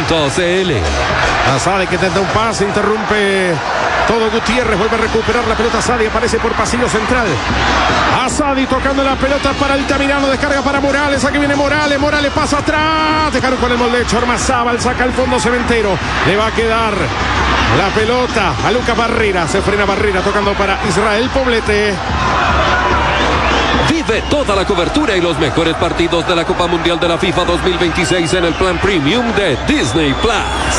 Asadi que intenta un pase, interrumpe todo Gutiérrez, vuelve a recuperar la pelota Asadi, aparece por pasillo central. Asadi tocando la pelota para Altamirano, descarga para Morales, aquí viene Morales, Morales pasa atrás, dejaron con el molde hecho, Ormazábal saca el fondo Cementero, le va a quedar la pelota a Lucas Barrera, se frena Barrera tocando para Israel Poblete. Vive toda la cobertura y los mejores partidos de la Copa Mundial de la FIFA 2026 en el plan premium de Disney Plus.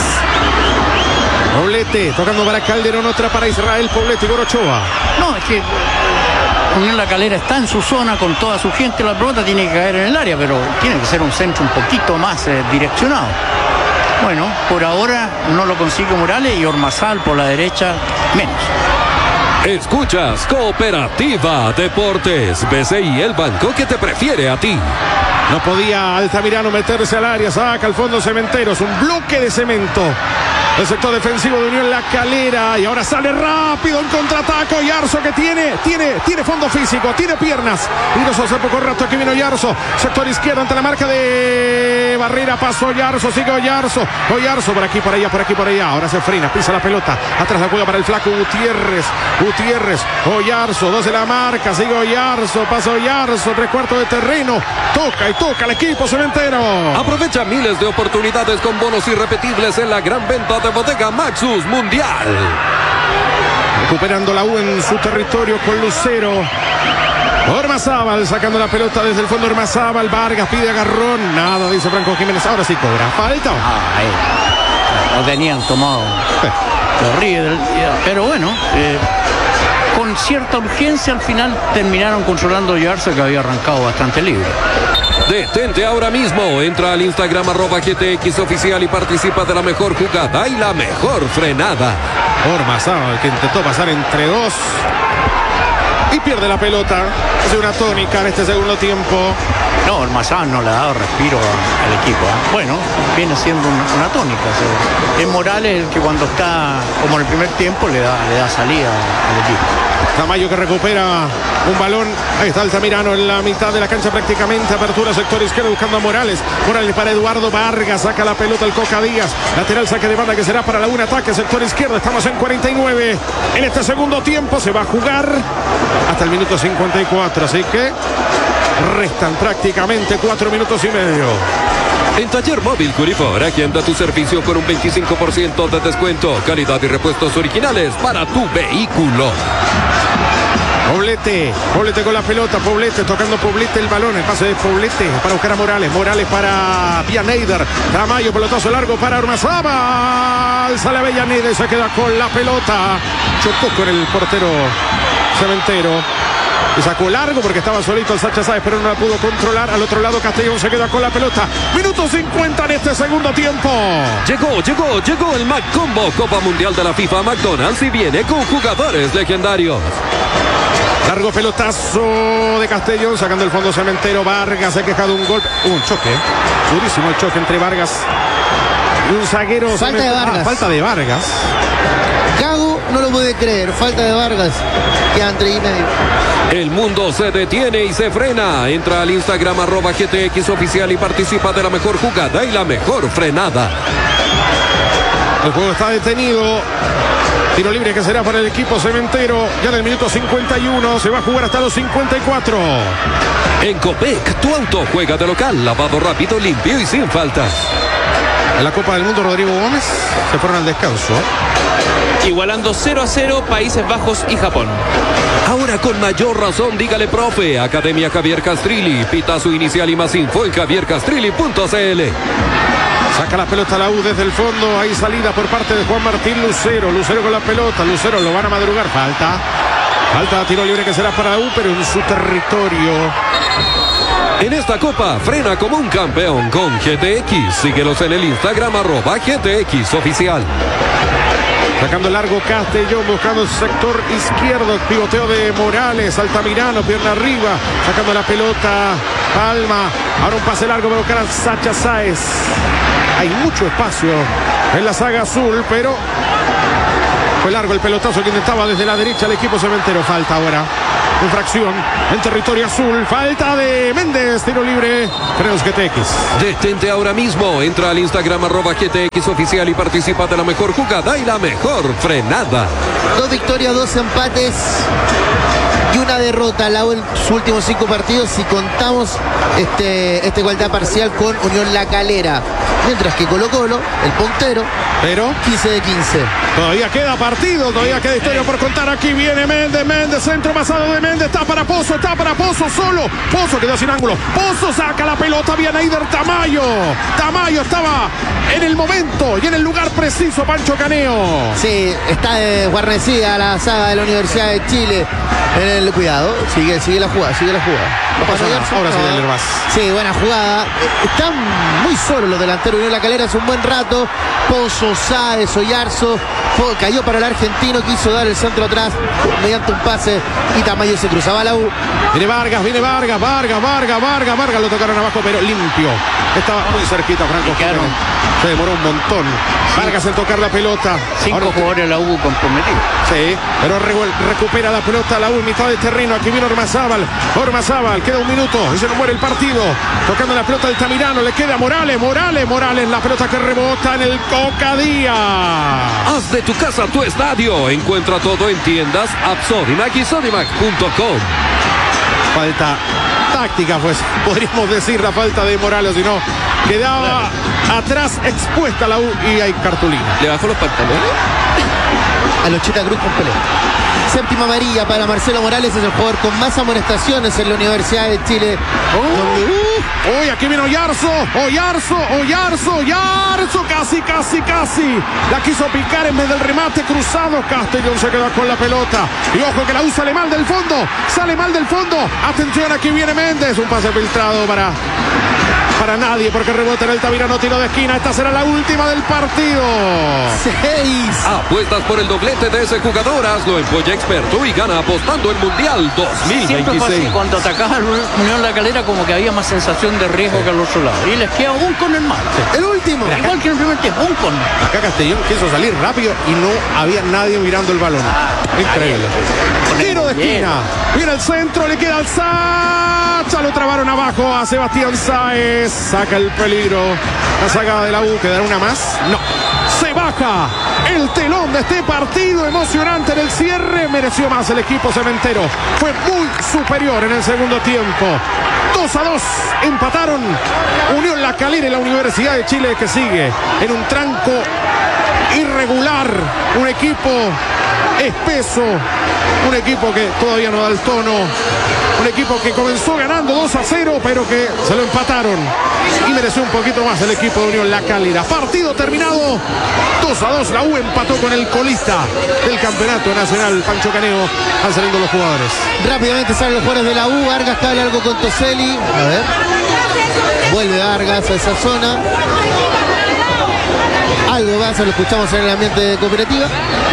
Poblete tocando para Calderón, otra para Israel Poblete y Gorochoa. No, es que Unión La Calera está en su zona con toda su gente, la pelota tiene que caer en el área, pero tiene que ser un centro un poquito más direccionado. Bueno, por ahora no lo consigue Morales y Ormazábal por la derecha menos. Escuchas Cooperativa Deportes, BCI, el banco que te prefiere a ti. No podía Altamirano meterse al área, saca al fondo Cementeros, un bloque de cemento. El sector defensivo de Unión La Calera y ahora sale rápido en contraataque Oyarzo que tiene fondo físico, tiene piernas. Ingresó hace poco rato, aquí viene Oyarzo, sector izquierdo ante la marca de Barrera, pasó Oyarzo, sigue Oyarzo por aquí, por allá, ahora se frena, pisa la pelota, atrás la juega para el flaco Gutiérrez, Oyarzo, 2 de la marca, sigue Oyarzo, pasa Oyarzo, 3/4 de terreno, toca el equipo Cementero. Aprovecha miles de oportunidades con bonos irrepetibles en la gran venta de Bodega Maxus Mundial. Recuperando la U en su territorio con Lucero. Ormazábal sacando la pelota desde el fondo. Ormazábal, Vargas pide agarrón. Nada, dice Franco Jiménez. Ahora sí cobra. Falta. Lo tenían tomado. Terrible. Pero bueno, con cierta urgencia al final terminaron controlando Yarza, que había arrancado bastante libre. Detente ahora mismo, entra al Instagram @GTX oficial y participa de la mejor jugada y la mejor frenada. Ormazábal que intentó pasar entre dos y pierde la pelota. Hace una tónica en este segundo tiempo. No, Ormazábal no le ha dado respiro al equipo. Bueno, viene siendo una tónica. Es Morales el que cuando está como en el primer tiempo le da salida al equipo. Tamayo que recupera un balón. Ahí está Altamirano en la mitad de la cancha prácticamente. Apertura sector izquierdo buscando a Morales. Morales para Eduardo Vargas. Saca la pelota el Coca Díaz. Lateral saque de banda que será para la UN ataque. Sector izquierdo. Estamos en 49. En este segundo tiempo se va a jugar hasta el minuto 54. Así que restan prácticamente 4 minutos y medio. En Taller Móvil Curifor, agenda tu servicio con un 25% de descuento. Calidad y repuestos originales para tu vehículo. Poblete con la pelota, Poblete tocando Poblete el balón, el pase de Poblete para buscar a Morales para Villaneider, Tamayo, pelotazo largo para Ormazábal, sale Villaneider y se queda con la pelota, chocó con el portero Cementero. Y sacó largo porque estaba solito el Sacha Sáez, pero no la pudo controlar. Al otro lado Castellón se queda con la pelota. Minuto 50 en este segundo tiempo. Llegó el McCombo Copa Mundial de la FIFA McDonald's y viene con jugadores legendarios. Largo pelotazo de Castellón, sacando el fondo Cementero. Vargas se ha quejado un golpe. Un choque. Durísimo el choque entre Vargas y un zaguero. Falta de Vargas. Falta de Vargas. Gago no lo puede creer. Falta de Vargas. Quedan 3 y medio. El mundo se detiene y se frena. Entra al Instagram @GTX oficial y participa de la mejor jugada y la mejor frenada. El juego está detenido. Tiro libre que será para el equipo Cementero. Ya en el minuto 51 se va a jugar hasta los 54. En Copec, tu auto juega de local. Lavado rápido, limpio y sin faltas. En la Copa del Mundo, Rodrigo Gómez se fueron al descanso. Igualando 0-0 Países Bajos y Japón. Ahora con mayor razón, dígale profe. Academia Javier Castrilli. Pitazo inicial y más info en javiercastrilli.cl. Saca la pelota a la U desde el fondo. Hay salida por parte de Juan Martín Lucero. Lucero con la pelota. Lucero lo van a madrugar. Falta tiro libre que será para la U, pero en su territorio. En esta copa, frena como un campeón con GTX. Síguelos en el Instagram @GTX oficial. Sacando el largo Castellón, buscando el sector izquierdo, pivoteo de Morales, Altamirano, pierna arriba, sacando la pelota, Palma, ahora un pase largo para buscar a Sacha Sáez. Hay mucho espacio en la saga azul, pero fue largo el pelotazo que intentaba desde la derecha el equipo Cementero. Falta ahora. Infracción en territorio azul. Falta de Méndez. Tiro libre. Creos GTX. Detente ahora mismo. Entra al Instagram @GTX oficial y participa de la mejor jugada y la mejor frenada. 2 victorias, 2 empates y una derrota en sus últimos 5 partidos si contamos este igualdad parcial con Unión La Calera. Mientras que Colo-Colo, el puntero, pero 15 de 15. Todavía queda partido, todavía queda historia por contar. Aquí viene Méndez, centro pasado de Méndez, está para Pozo solo. Pozo quedó sin ángulo. Pozo saca la pelota, bien Eider Tamayo. Tamayo estaba en el momento y en el lugar preciso, Pancho Caneo. Sí, está guarnecida la saga de la Universidad de Chile. Cuidado, sigue la jugada. No pasa nada, ahora sí dale más. Sí, buena jugada. Están muy solos los delanteros de Unión La Calera hace un buen rato. Pozo, Sáez, Oyarzo. Cayó para el argentino, quiso dar el centro atrás mediante un pase y Tamayo se cruzaba la U. Viene Vargas, lo tocaron abajo, pero limpio. Estaba muy cerquita, Franco. Se demoró un montón. Vargas en tocar la pelota. 5 jugadores de la U comprometidos. Sí, pero recupera la pelota la U en mitad de terreno. Aquí viene Ormazábal, queda un minuto y se nos muere el partido. Tocando la pelota del Tamirano, le queda Morales, la pelota que rebota en el Coca Díaz. Haz de tu casa tu estadio. Encuentra todo en tiendas Sodimac y Sodimac.com. Falta táctica, pues podríamos decir la falta de Morales, si no quedaba atrás expuesta la U y hay cartulina. ¿Le bajó los pantalones? A Lochita Cruz con pelea. Séptima amarilla para Marcelo Morales, es el jugador con más amonestaciones en la Universidad de Chile. Uy, aquí viene Oyarzo, casi. La quiso picar en vez del remate cruzado. Castellón se quedó con la pelota. Y ojo que la U sale mal del fondo. Atención, aquí viene Méndez. Un pase filtrado para nadie porque rebota en el Tamirano, tiro de esquina. Esta será la última del partido. 6. Apuestas por el doblete de ese jugador. Hazlo en Polla Experto y gana apostando el Mundial 2026. Siempre fue así. Cuando atacaba Unión La Calera, como que había más sensación de riesgo que al otro lado. Y les queda un con el mar. El último. Igual que en el primer tiempo, un con. Acá Castellón quiso salir rápido y no había nadie mirando el balón. Increíble. Tiro de esquina. Viene al centro, le queda al Sacha. Lo trabaron abajo a Sebastián Sáez. Saca el peligro. La saga de la U. ¿Quedará una más? No. Se baja el telón de este partido emocionante en el cierre. Mereció más el equipo cementero. Fue muy superior en el segundo tiempo. 2-2 empataron Unión La Calera y la Universidad de Chile, que sigue en un tranco irregular. Un equipo espeso, un equipo que todavía no da el tono, un equipo que comenzó ganando 2-0 pero que se lo empataron y mereció un poquito más el equipo de Unión La Calera. Partido terminado 2-2, la U empató con el colista del campeonato nacional, Pancho Caneo. Han salido los jugadores. Rápidamente salen los jugadores de la U. Vargas cae algo con Toselli. A ver. Vuelve Vargas a esa zona. Algo más, lo escuchamos en el ambiente de cooperativa.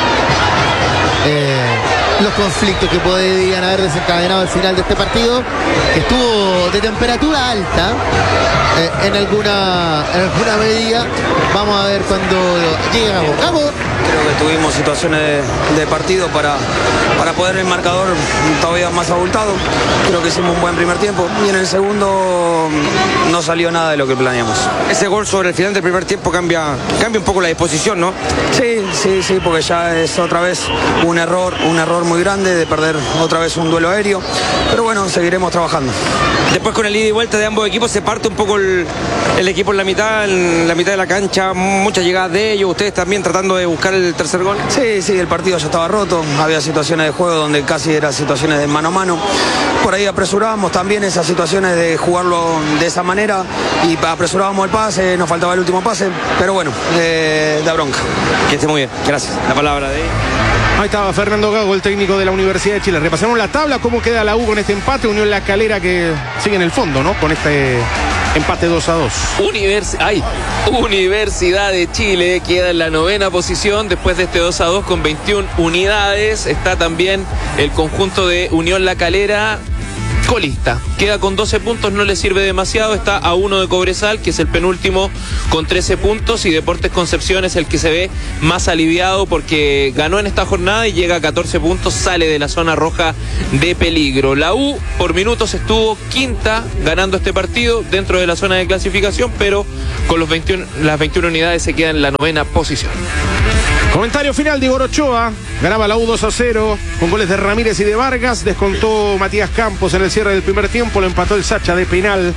Los conflictos que podrían haber desencadenado al final de este partido, que estuvo de temperatura alta en alguna medida. Vamos a ver cuando llegue Gabo. Creo que tuvimos situaciones de partido para poder el marcador todavía más abultado. Creo que hicimos un buen primer tiempo y en el segundo no salió nada de lo que planeamos. Ese gol sobre el final del primer tiempo cambia un poco la disposición, ¿no? Sí, porque ya es otra vez un error muy grande de perder otra vez un duelo aéreo, pero bueno, seguiremos trabajando. Después con el ida y vuelta de ambos equipos se parte un poco el equipo en la mitad de la cancha, muchas llegadas de ellos, ustedes también tratando de buscar el tercer gol. Sí, el partido ya estaba roto, había situaciones de juego donde casi eran situaciones de mano a mano, por ahí apresurábamos también esas situaciones de jugarlo de esa manera y apresurábamos el pase, nos faltaba el último pase, pero bueno, da bronca. Que esté muy bien, gracias. La palabra de... Ahí estaba Fernando Gago, el técnico de la Universidad de Chile. Repasamos la tabla, cómo queda la U con este empate. Unión La Calera que sigue en el fondo, ¿no? Con este empate 2-2. Universidad de Chile queda en la 9ª posición después de este 2-2 con 21 unidades. Está también el conjunto de Unión La Calera colista. Queda con 12 puntos, no le sirve demasiado. Está a 1 de Cobresal, que es el penúltimo, con 13 puntos. Y Deportes Concepción es el que se ve más aliviado porque ganó en esta jornada y llega a 14 puntos. Sale de la zona roja de peligro. La U por minutos estuvo quinta ganando este partido dentro de la zona de clasificación, pero con las 21 unidades se queda en la 9ª posición. Comentario final de Igor Ochoa. Ganaba la U 2-0 con goles de Ramírez y de Vargas. Descontó Matías Campos en el cierre del primer tiempo. Lo empató el Sacha de penal.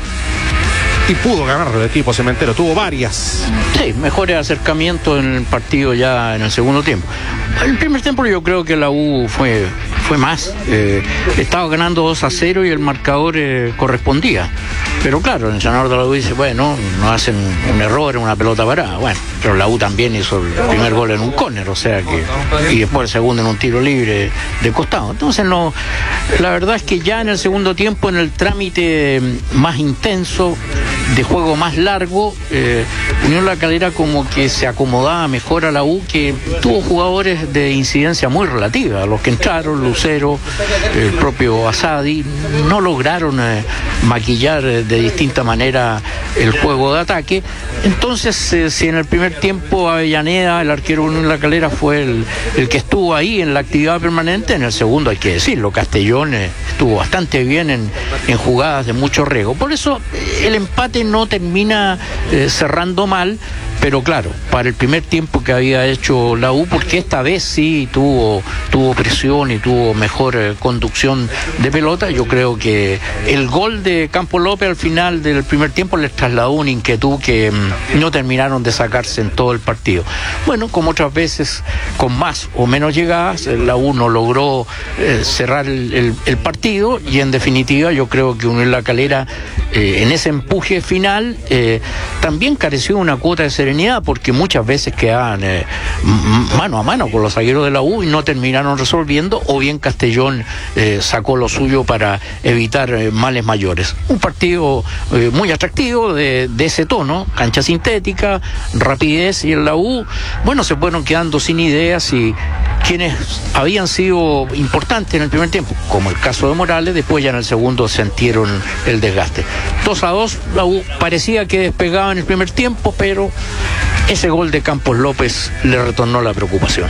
Y pudo ganar el equipo cementero. Tuvo varias. Sí, mejores acercamientos en el partido ya en el segundo tiempo. En el primer tiempo yo creo que la U fue más. Estaba ganando 2-0 y el marcador correspondía. Pero claro, el entrenador de la U dice, bueno, no hacen un error en una pelota parada. Bueno, pero la U también hizo el primer gol en un córner, o sea que, y después el segundo en un tiro libre de costado. Entonces no, la verdad es que ya en el segundo tiempo, en el trámite más intenso, de juego más largo, Unión La Calera como que se acomodaba mejor a la U, que tuvo jugadores de incidencia muy relativa. Los que entraron, Lucero, el propio Asadi, no lograron maquillar de distinta manera el juego de ataque. Entonces, si en el primer tiempo Avellaneda, el arquero Unión La Calera, fue el que estuvo ahí en la actividad permanente, en el segundo hay que decirlo, Castellón estuvo bastante bien en jugadas de mucho riesgo. Por eso el empate no termina cerrando mal, pero claro, para el primer tiempo que había hecho la U, porque esta vez sí tuvo presión y tuvo mejor conducción de pelota, yo creo que el gol de Campos López al final del primer tiempo les trasladó una inquietud que no terminaron de sacarse en todo el partido. Bueno, como otras veces, con más o menos llegadas, la U no logró cerrar el partido, y en definitiva yo creo que Unión La Calera en ese empuje final también careció de una cuota de serenidad, porque muchas veces quedaban mano a mano con los zagueros de la U y no terminaron resolviendo, o bien Castellón sacó lo suyo para evitar males mayores. Un partido muy atractivo de ese tono, cancha sintética, rapidez, y en la U, bueno, se fueron quedando sin ideas, y quienes habían sido importantes en el primer tiempo, como el caso de Morales, después ya en el segundo sintieron el desgaste. 2-2, la U parecía que despegaba en el primer tiempo, pero ese gol de Campos López le retornó la preocupación.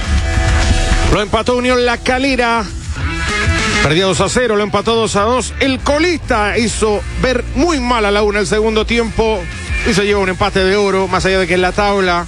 Lo empató Unión La Calera. Perdía 2-0, lo empató 2-2. El colista hizo ver muy mal a la U en el segundo tiempo y se lleva un empate de oro, más allá de que en la tabla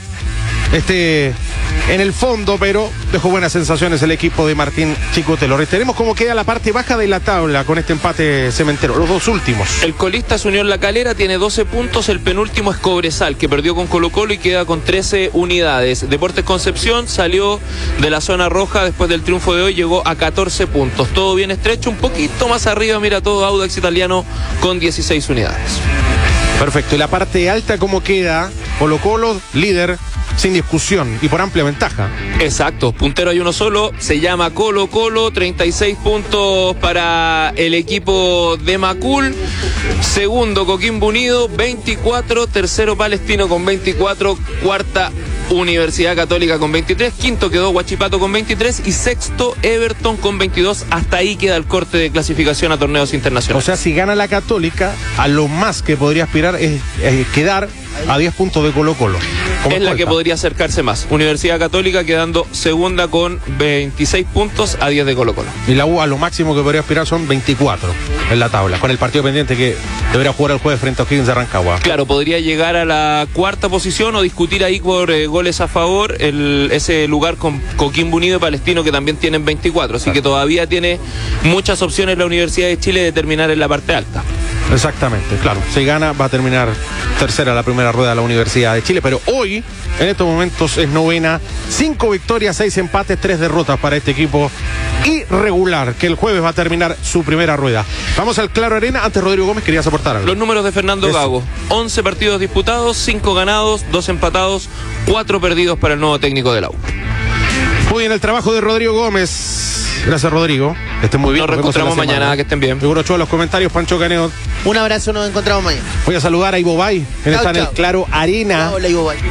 en el fondo, pero dejó buenas sensaciones el equipo de Martín Chicotelo. Reiteremos cómo queda la parte baja de la tabla con este empate cementero, los dos últimos. El colista es Unión La Calera, tiene 12 puntos, el penúltimo es Cobresal, que perdió con Colo-Colo y queda con 13 unidades. Deportes Concepción salió de la zona roja después del triunfo de hoy, llegó a 14 puntos. Todo bien estrecho, un poquito más arriba, mira todo Audax Italiano con 16 unidades. Perfecto, y la parte alta, ¿cómo queda? Colo-Colo, líder, sin discusión y por amplia ventaja. Exacto, puntero hay uno solo, se llama Colo-Colo, 36 puntos para el equipo de Macul. Segundo, Coquimbo Unido, 24. Tercero, Palestino con 24. Cuarta, Universidad Católica con 23. Quinto quedó Huachipato con 23. Y sexto, Everton con 22. Hasta ahí queda el corte de clasificación a torneos internacionales. O sea, si gana la Católica, a lo más que podría aspirar es quedar a 10 puntos de Colo-Colo. Es la que podría acercarse más. Universidad Católica quedando segunda con 26 puntos a 10 de Colo-Colo. Y la U a lo máximo que podría aspirar son 24 en la tabla, con el partido pendiente que deberá jugar el jueves frente a O'Higgins de Rancagua. Claro, podría llegar a la cuarta posición o discutir ahí por goles a favor ese lugar con Coquimbo Unido y Palestino, que también tienen 24. Así que todavía tiene muchas opciones la Universidad de Chile de terminar en la parte alta. Exactamente, claro. Si gana, va a terminar tercera la primera rueda de la Universidad de Chile. Pero hoy, en estos momentos, es novena. 5 victorias, 6 empates, 3 derrotas para este equipo irregular, que el jueves va a terminar su primera rueda. Vamos al Claro Arena. Antes, Rodrigo Gómez, quería aportar algo. Los números de Fernando Gago: 11 partidos disputados, 5 ganados, 2 empatados, 4 perdidos para el nuevo técnico de la U. Muy bien el trabajo de Rodrigo Gómez. Gracias, Rodrigo. Estén muy bien. Nos reencontramos mañana, que estén bien. Seguro Ochoa, los comentarios, Pancho Caneo. Un abrazo, nos encontramos mañana. Voy a saludar a Ivo Bay. Él está en el Claro Arena. Hola, Ivo Bay.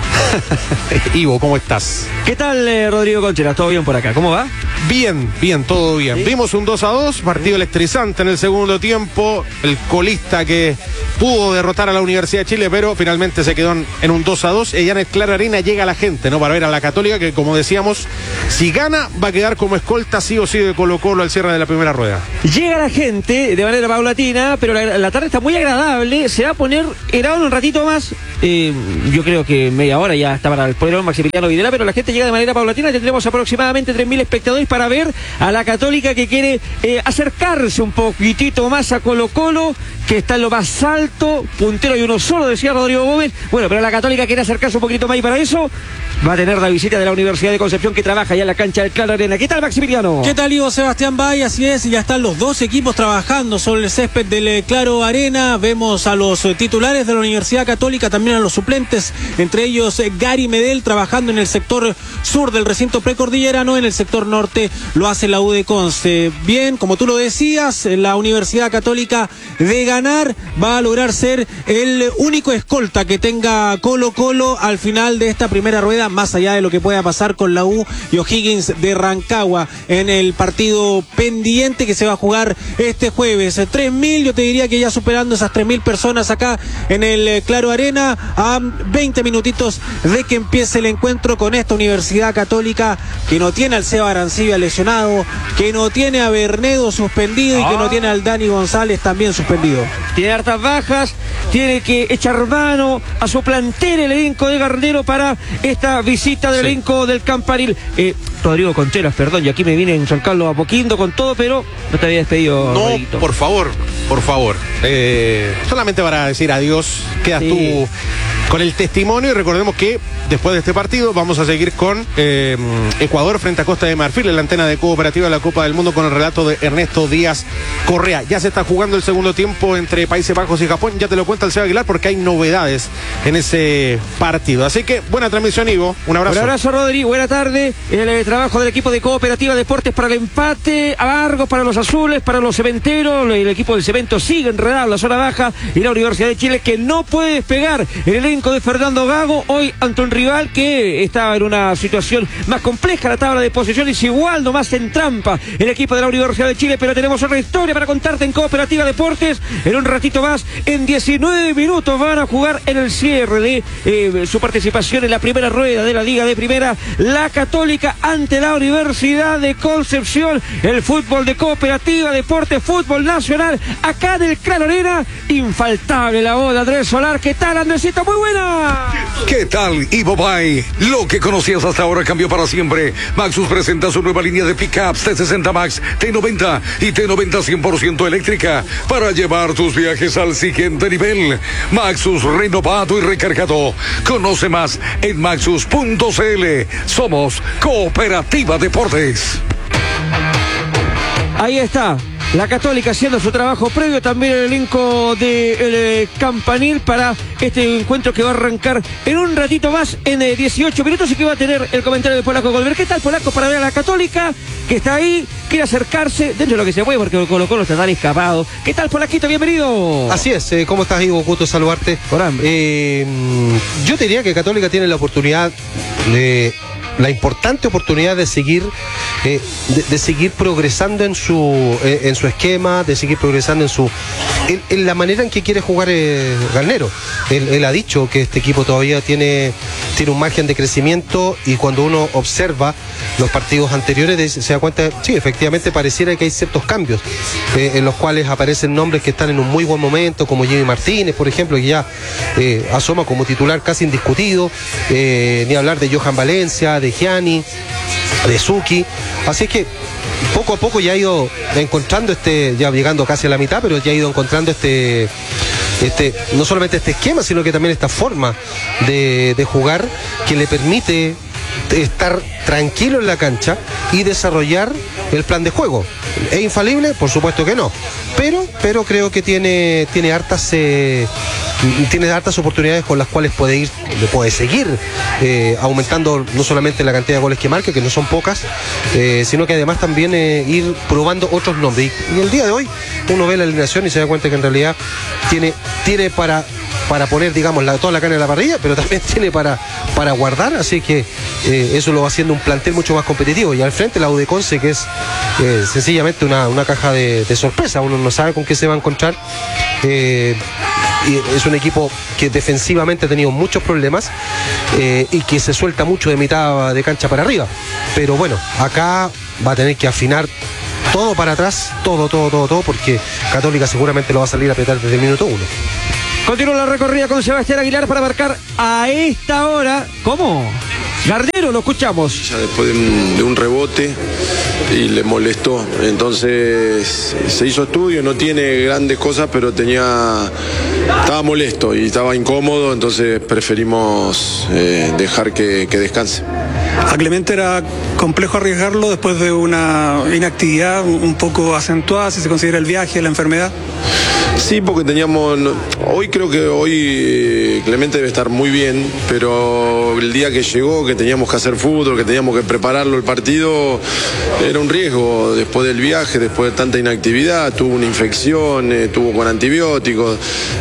Ivo, ¿cómo estás? ¿Qué tal, Rodrigo Concheras? ¿Todo bien por acá? ¿Cómo va? Bien, todo bien. ¿Sí? Vimos un 2-2, partido electrizante en el segundo tiempo. El colista que pudo derrotar a la Universidad de Chile, pero finalmente se quedó en un 2-2. Y ya en el Claro Arena llega la gente, ¿no? Para ver a la Católica, que como decíamos, si gana, va a quedar como escolta sí o sí de Colo-Colo al cierre de la primera rueda. Llega la gente de manera paulatina, pero la tarde está muy agradable. Se va a poner helado en un ratito más. Yo creo que media hora ya está para el poder Maximiliano Videla, pero la gente llega de manera paulatina. Tendremos aproximadamente 3.000 espectadores para ver a la Católica, que quiere acercarse un poquitito más a Colo-Colo, que está en lo más alto, puntero y uno solo, decía Rodrigo Gómez. Bueno, pero la Católica quiere acercarse un poquito más, y para eso va a tener la visita de la Universidad de Concepción, que trabaja ya en la cancha del Claro Arena. ¿Qué tal, Maximiliano? ¿Qué tal, Ivo? Sebastián Bay, así es, ya están los dos equipos trabajando sobre el césped del Claro Arena. Vemos a los titulares de la Universidad Católica, también a los suplentes, entre ellos Gary Medel, trabajando en el sector sur del recinto precordillerano. En el sector norte lo hace la U de Conce. Bien, como tú lo decías, la Universidad Católica, de ganar, va a lograr ser el único escolta que tenga Colo-Colo al final de esta primera rueda, más allá de lo que pueda pasar con la U y O'Higgins de Rancagua en el partido pendiente que se va a jugar este jueves. 3.000, yo te diría que ya superando esas 3.000 personas acá en el Claro Arena, a 20 minutitos de que empiece el encuentro con esta Universidad Católica, que no tiene al Seba Arancibia lesionado, que no tiene a Bernedo suspendido y que no tiene al Dani González también suspendido. Tiene hartas bajas, tiene que echar mano a su plantel el elenco de Garnero para esta visita del elenco del Campanil. Rodrigo Concheras, perdón, y aquí me vine en San Carlos a Apoquindo con todo, pero no te había despedido. No, Rodriguito. por favor. Solamente para decir adiós, quedas tú con el testimonio, y recordemos que después de este partido vamos a seguir con Ecuador frente a Costa de Marfil en la antena de Cooperativa de la Copa del Mundo, con el relato de Ernesto Díaz Correa. Ya se está jugando el segundo tiempo entre Países Bajos y Japón, ya te lo cuenta el Seba Aguilar, porque hay novedades en ese partido. Así que buena transmisión, Ivo, un abrazo. Un abrazo, Rodri, buena tarde. El trabajo del equipo de Cooperativa Deportes para el empate, a Vargos, para los azules, para los cementeros. El equipo del cemento sigue enredado en la zona baja, y la Universidad de Chile, que no puede despegar. El elenco de Fernando Gago hoy ante un rival que estaba en una situación más compleja, la tabla de posiciones, igual nomás en trampa el equipo de la Universidad de Chile. Pero tenemos otra historia para contarte en Cooperativa Deportes. En un ratito más, en 19 minutos, van a jugar en el cierre de su participación en la primera rueda de la Liga de Primera, la Católica ante la Universidad de Concepción. El fútbol de Cooperativa Deportes, fútbol nacional, acá en el Claro Arena. Infaltable la voz de Andrés Solar. ¿Qué tal, Andresito? Muy buena. ¿Qué tal, Ivo Bay? Lo que conocías hasta ahora cambió para siempre. Maxus presenta su nueva línea de pickups T60 Max, T90 y T90 100% eléctrica, para llevar tus viajes al siguiente nivel. Maxus, renovado y recargado. Conoce más en maxus.cl. Somos Cooperativa Deportes. Ahí está la Católica haciendo su trabajo previo, también el elenco del Campanil para este encuentro que va a arrancar en un ratito más, en 18 minutos, y que va a tener el comentario de Polaco Golver. ¿Qué tal, Polaco, para ver a la Católica, que está ahí, quiere acercarse dentro de lo que se puede, porque Colo-Colo está tan escapado? ¿Qué tal, Polaquito? Bienvenido. Así es, ¿cómo estás, Ivo? Gusto saludarte. Por hambre. Yo te diría que Católica tiene la oportunidad la importante oportunidad de seguir progresando en su esquema, de seguir progresando en la manera en que quiere jugar Garnero. Él ha dicho que este equipo todavía tiene un margen de crecimiento, y cuando uno observa los partidos anteriores se da cuenta, sí, efectivamente pareciera que hay ciertos cambios en los cuales aparecen nombres que están en un muy buen momento, como Jimmy Martínez, por ejemplo, que ya asoma como titular casi indiscutido, ni hablar de Johan Valencia, de Gianni, de Suki. Así es que poco a poco ya ha ido encontrando ya llegando casi a la mitad, pero ya ha ido encontrando no solamente este esquema, sino que también esta forma de jugar que le permite estar tranquilo en la cancha y desarrollar el plan de juego. ¿Es infalible? Por supuesto que no, pero creo que tiene hartas tiene hartas oportunidades con las cuales puede seguir aumentando no solamente la cantidad de goles que marca, que no son pocas, sino que además también ir probando otros nombres. Y el día de hoy uno ve la alineación y se da cuenta que en realidad tiene para poner, digamos, toda la carne en la parrilla, pero también tiene para guardar, así que eso lo va haciendo un plantel mucho más competitivo. Y al frente la U de Conce, que es sencillamente una caja de sorpresa, uno no sabe con qué se va a encontrar. Y es un equipo que defensivamente ha tenido muchos problemas y que se suelta mucho de mitad de cancha para arriba. Pero bueno, acá va a tener que afinar todo para atrás, todo, porque Católica seguramente lo va a salir a apretar desde el minuto 1. Continúa la recorrida con Sebastián Aguilar para marcar a esta hora. ¿Cómo? Gardero, lo escuchamos. Ya después de un rebote y le molestó. Entonces se hizo estudio, no tiene grandes cosas, pero estaba molesto y estaba incómodo, entonces preferimos dejar que descanse. A Clemente era complejo arriesgarlo después de una inactividad un poco acentuada, si se considera el viaje, la enfermedad. Sí, porque creo que Clemente debe estar muy bien, pero el día que llegó, que teníamos que hacer fútbol, que teníamos que prepararlo el partido, era un riesgo después del viaje, después de tanta inactividad, tuvo una infección, estuvo con antibióticos,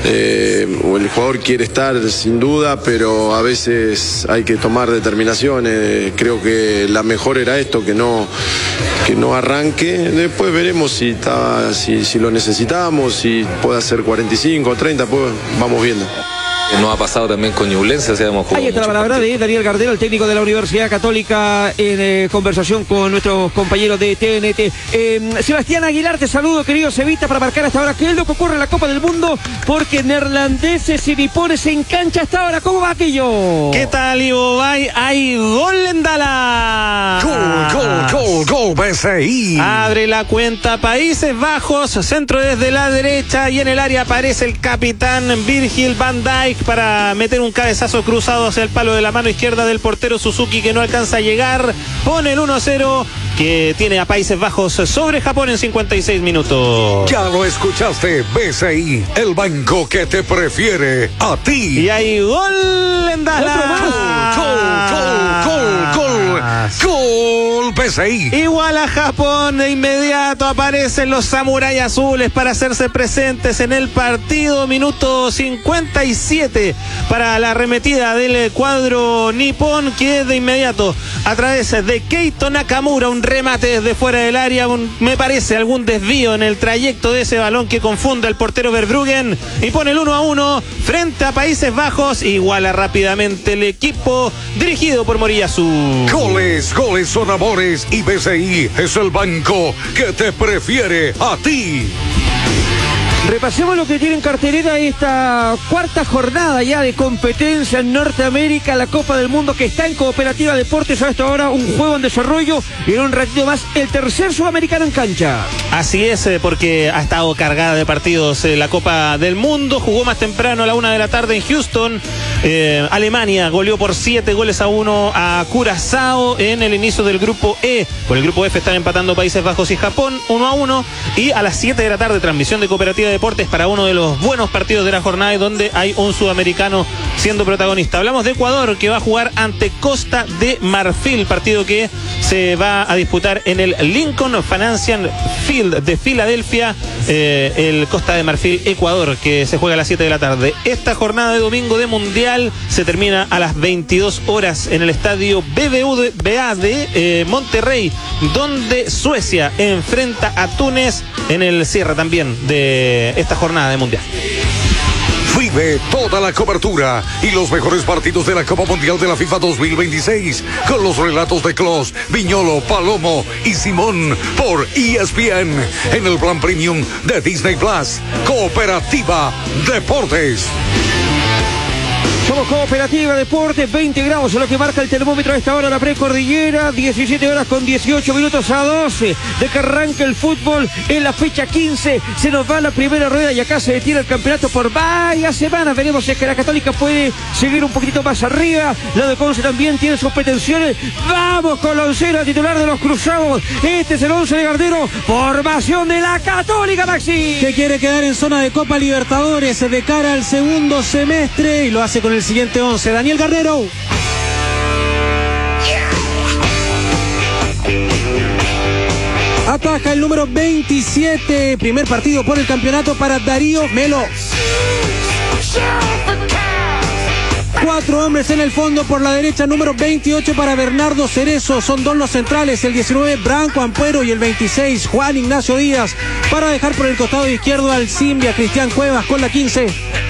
el jugador quiere estar sin duda, pero a veces hay que tomar determinaciones. Creo que la mejor era esto, que no arranque. Después veremos si lo necesitamos, si puede hacer 45 o 30, pues vamos viendo. No ha pasado también con Ñublense, Ahí está la palabra de Daniel Gardero, el técnico de la Universidad Católica, en conversación con nuestros compañeros de TNT. Sebastián Aguilar, te saludo, querido Cevita, para marcar hasta ahora qué es lo que ocurre en la Copa del Mundo, porque neerlandeses y nipones en cancha hasta ahora. ¿Cómo va aquello? ¿Qué tal, Ivo Bay? Hay gol en Dallas. Gol, PSI. Abre la cuenta Países Bajos, centro desde la derecha y en el área aparece el capitán Virgil van Dijk para meter un cabezazo cruzado hacia el palo de la mano izquierda del portero Suzuki, que no alcanza a llegar. Pone el 1-0 que tiene a Países Bajos sobre Japón en 56 minutos. Ya lo escuchaste, BCI, el banco que te prefiere a ti. Y hay gol en Dallas. Gol, PSI. Igual a Japón, de inmediato aparecen los samuráis azules para hacerse presentes en el partido. Minuto 57 para la arremetida del cuadro nipón, que de inmediato a través de Keito Nakamura, un remate desde fuera del área, me parece algún desvío en el trayecto de ese balón que confunde al portero Verbruggen y pone el 1-1 frente a Países Bajos. Iguala rápidamente el equipo dirigido por Moriyasu. Goles son amores y BCI es el banco que te prefiere a ti. Repasemos lo que tiene en cartelera esta cuarta jornada ya de competencia en Norteamérica, la Copa del Mundo, que está en Cooperativa Deportes a esta hora, un juego en desarrollo y en un ratito más el tercer sudamericano en cancha. Así es, porque ha estado cargada de partidos la Copa del Mundo. Jugó más temprano a la 1 de la tarde en Houston. Alemania goleó por 7-1 a Curazao en el inicio del grupo E. Por el grupo F están empatando Países Bajos y Japón 1-1. Y a las 7 de la tarde, transmisión de Cooperativa Deportes para uno de los buenos partidos de la jornada, y donde hay un sudamericano siendo protagonista. Hablamos de Ecuador, que va a jugar ante Costa de Marfil, partido que se va a disputar en el Lincoln Financial Field de Filadelfia, el Costa de Marfil Ecuador, que se juega a las 7 de la tarde. Esta jornada de domingo de Mundial se termina a las 22 horas en el estadio BBVA de Monterrey, donde Suecia enfrenta a Túnez en el cierre también de esta jornada de Mundial. Vive toda la cobertura y los mejores partidos de la Copa Mundial de la FIFA 2026 con los relatos de Klos, Viñolo, Palomo y Simón por ESPN en el plan premium de Disney Plus. Cooperativa Deportes. Somos Cooperativa Deportes, 20 grados es lo que marca el termómetro a esta hora, la precordillera, 17 horas con 18 minutos a 12 de que arranca el fútbol en la fecha 15. Se nos va la primera rueda y acá se detiene el campeonato por varias semanas. Veremos si es que la Católica puede seguir un poquito más arriba. La de Conce también tiene sus pretensiones. Vamos con la oncena titular de los Cruzados. Este es el 11 de Gardero, formación de la Católica, Maxi, que quiere quedar en zona de Copa Libertadores de cara al segundo semestre y lo hace con el siguiente 11. Daniel Gardero. Ataja el número 27. Primer partido por el campeonato para Darío Melo. 4 hombres en el fondo por la derecha, número 28 para Bernardo Cerezo, son 2 los centrales, el 19 Branco Ampuero y el 26 Juan Ignacio Díaz, para dejar por el costado izquierdo al Cimbia Cristian Cuevas con la 15.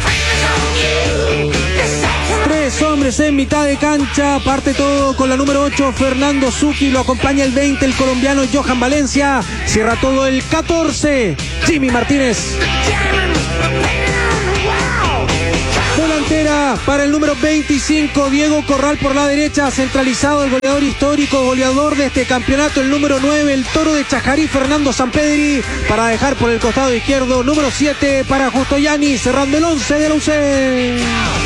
3 hombres en mitad de cancha, parte todo con la número 8 Fernando Zucchi, lo acompaña el 20 el colombiano Johan Valencia, cierra todo el 14 Jimmy Martínez. Delantera para el número 25, Diego Corral por la derecha, centralizado el goleador histórico, goleador de este campeonato, el número 9, el Toro de Chajarí, Fernando Sampedri, para dejar por el costado izquierdo, número 7 para Justo Yani, cerrando el 11 de la UC.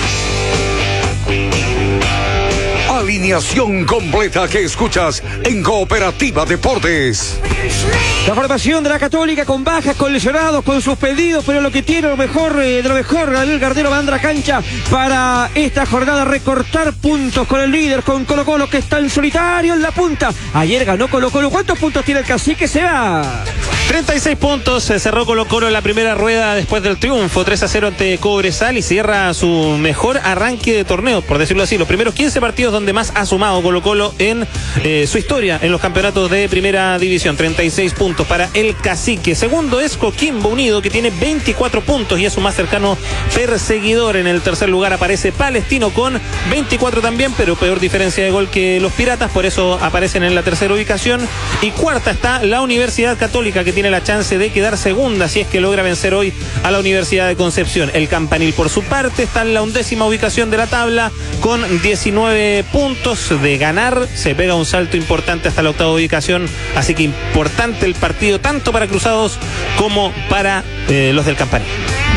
Alineación completa que escuchas en Cooperativa Deportes. La formación de la Católica con bajas, con lesionados, con suspendidos, pero lo que tiene lo mejor de lo mejor, Daniel Gardero va a andar a cancha para esta jornada, recortar puntos con el líder, con Colo Colo que está en solitario en la punta. Ayer ganó Colo Colo. ¿Cuántos puntos tiene el Cacique? Se va 36 puntos, se cerró Colo Colo en la primera rueda después del triunfo 3-0 ante Cobresal y cierra su mejor arranque de torneo, por decirlo así, los primeros 15 partidos donde más ha sumado Colo Colo en su historia en los campeonatos de primera división. 36 puntos para el Cacique. Segundo es Coquimbo Unido, que tiene 24 puntos y es su más cercano perseguidor. En el tercer lugar aparece Palestino con 24 también, pero peor diferencia de gol que los Piratas, por eso aparecen en la tercera ubicación. Y cuarta está la Universidad Católica, que tiene la chance de quedar segunda si es que logra vencer hoy a la Universidad de Concepción. El Campanil, por su parte, está en la 11ª ubicación de la tabla con 19 puntos. De ganar se pega un salto importante hasta la 8ª ubicación, así que importante el partido tanto para Cruzados como para los del Campanil.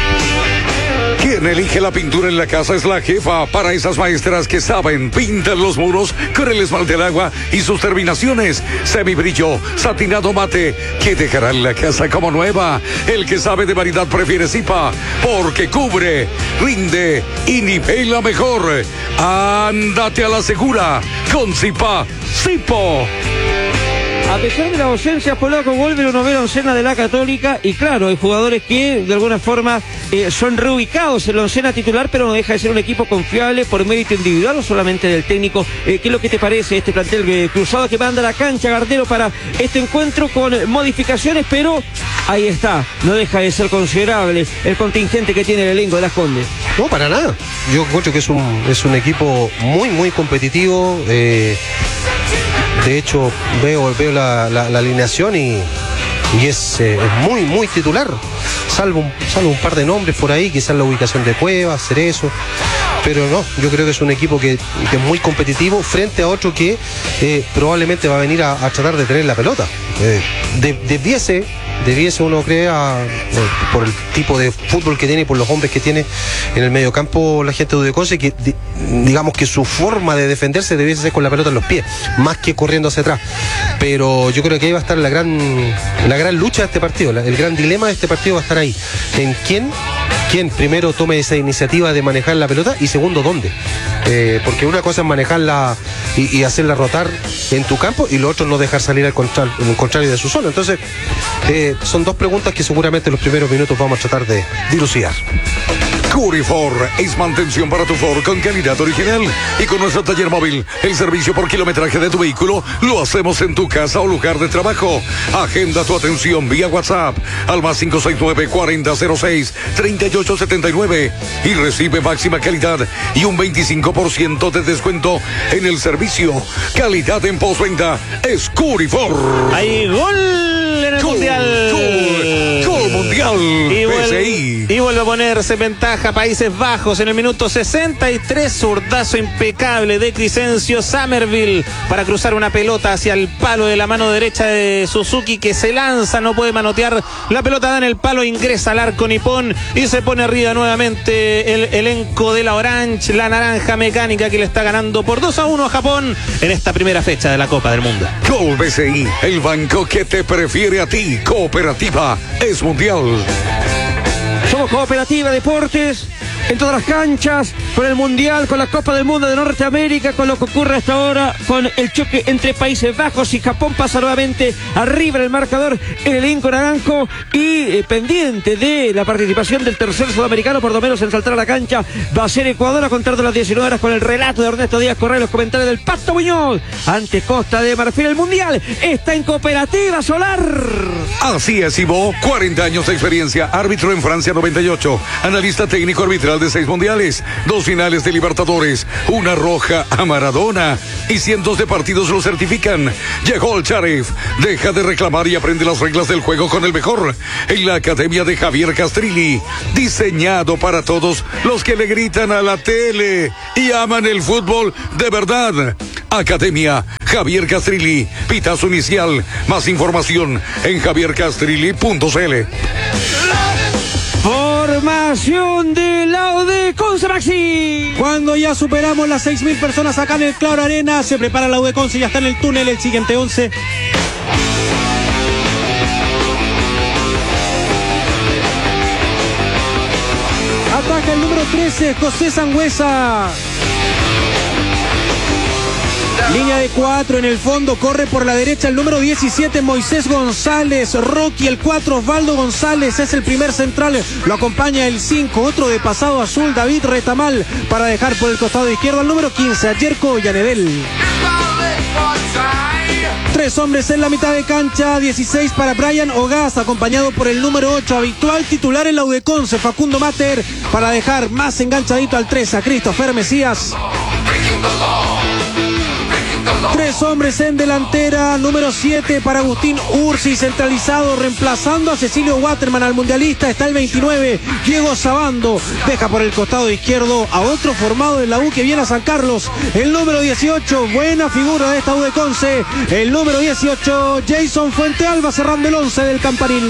Quien elige la pintura en la casa es la jefa. Para esas maestras que saben, pintan los muros con el esmalte del agua y sus terminaciones semibrillo, satinado mate, que dejarán la casa como nueva. El que sabe de variedad prefiere Zipa, porque cubre, rinde y nivela mejor. Ándate a la segura con Zipa, Zipo. A pesar de la ausencia, Polaco vuelve a una novena oncena de la Católica y claro, hay jugadores que de alguna forma son reubicados en la oncena titular, pero no deja de ser un equipo confiable por mérito individual o solamente del técnico. ¿Qué es lo que te parece este plantel cruzado que manda a la cancha, Gardero, para este encuentro con modificaciones? Pero ahí está, no deja de ser considerable el contingente que tiene el elenco de Las Condes. No, para nada. Yo encuentro que es un equipo muy, muy competitivo. De hecho, veo la alineación y es muy, muy titular. Salvo un par de nombres por ahí, quizás la ubicación de Cuevas, Cerezo. Pero no, yo creo que es un equipo que es muy competitivo frente a otro que probablemente va a venir a tratar de tener la pelota. Debiese uno crea, por el tipo de fútbol que tiene y por los hombres que tiene en el mediocampo la gente de Udeconce, que digamos que su forma de defenderse debiese ser con la pelota en los pies, más que corriendo hacia atrás. Pero yo creo que ahí va a estar la gran lucha de este partido, el gran dilema de este partido va a estar ahí, en quién primero tome esa iniciativa de manejar la pelota y segundo dónde, porque una cosa es manejarla y hacerla rotar en tu campo y lo otro no dejar salir al contrario de su zona. Entonces son dos preguntas que seguramente en los primeros minutos vamos a tratar de dilucidar. Curifor es mantención para tu Ford con calidad original y con nuestro taller móvil, el servicio por kilometraje de tu vehículo lo hacemos en tu casa o lugar de trabajo. Agenda tu atención vía WhatsApp al más 569-4006-3879 y recibe máxima calidad y un 25% de descuento en el servicio. Calidad en postventa es Curifor. Hay gol en el Mundial. Gol Mundial. Y PSI. Y vuelve a ponerse en ventaja Países Bajos en el minuto 63. Zurdazo impecable de Crescencio Summerville para cruzar una pelota hacia el palo de la mano derecha de Suzuki, que se lanza, no puede manotear. La pelota da en el palo, ingresa al arco nipón y se pone arriba nuevamente el elenco de la Orange, la naranja mecánica, que le está ganando por 2-1 a Japón en esta primera fecha de la Copa del Mundo. Gol BCI, el banco que te prefiere a ti. Cooperativa es mundial. Somos Cooperativa Deportes en todas las canchas, con el Mundial, con la Copa del Mundo de Norteamérica, con lo que ocurre hasta ahora, con el choque entre Países Bajos y Japón. Pasa nuevamente arriba en el marcador el elenco naranjo, y pendiente de la participación del tercer sudamericano, por lo menos en saltar a la cancha, va a ser Ecuador a contar de las 19 horas con el relato de Ernesto Díaz Correa, los comentarios del Pato Muñoz ante Costa de Marfil. El Mundial está en Cooperativa Solar. Así es, Ivo, 40 años de experiencia, árbitro en Francia 98, analista técnico arbitral de 6 mundiales, 2 finales de Libertadores, una roja a Maradona y cientos de partidos lo certifican. Llegó el Charef, deja de reclamar y aprende las reglas del juego con el mejor en la Academia de Javier Castrilli, diseñado para todos los que le gritan a la tele y aman el fútbol de verdad. Academia Javier Castrilli, pitazo inicial. Más información en javiercastrilli.cl. Formación de la UDECONCE, Maxi. Cuando ya superamos las 6.000 personas acá en el Claro Arena, se prepara la UDECONCE, ya está en el túnel el siguiente 11. Ataca el número 13, José Sangüesa. Línea de 4 en el fondo, corre por la derecha el número 17, Moisés González. Rocky, el 4, Osvaldo González, es el primer central. Lo acompaña el 5, otro de pasado azul, David Retamal, para dejar por el costado izquierdo al número 15, a Yerko Yanedel. 3 hombres en la mitad de cancha, 16 para Brian Ogaz, acompañado por el número 8, habitual titular en la UDECONCE, Facundo Mater, para dejar más enganchadito al 3, a Christopher Mesías. 3 hombres en delantera, número 7 para Agustín Ursi, centralizado, reemplazando a Cecilio Waterman, al mundialista. Está el 29, Diego Sabando, deja por el costado izquierdo a otro formado de la U que viene a San Carlos, el número 18, buena figura de esta UDECONCE, el número 18, Jason Fuentealba, cerrando el 11 del Campanil.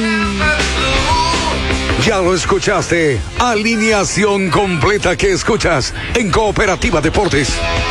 Ya lo escuchaste, alineación completa que escuchas en Cooperativa Deportes.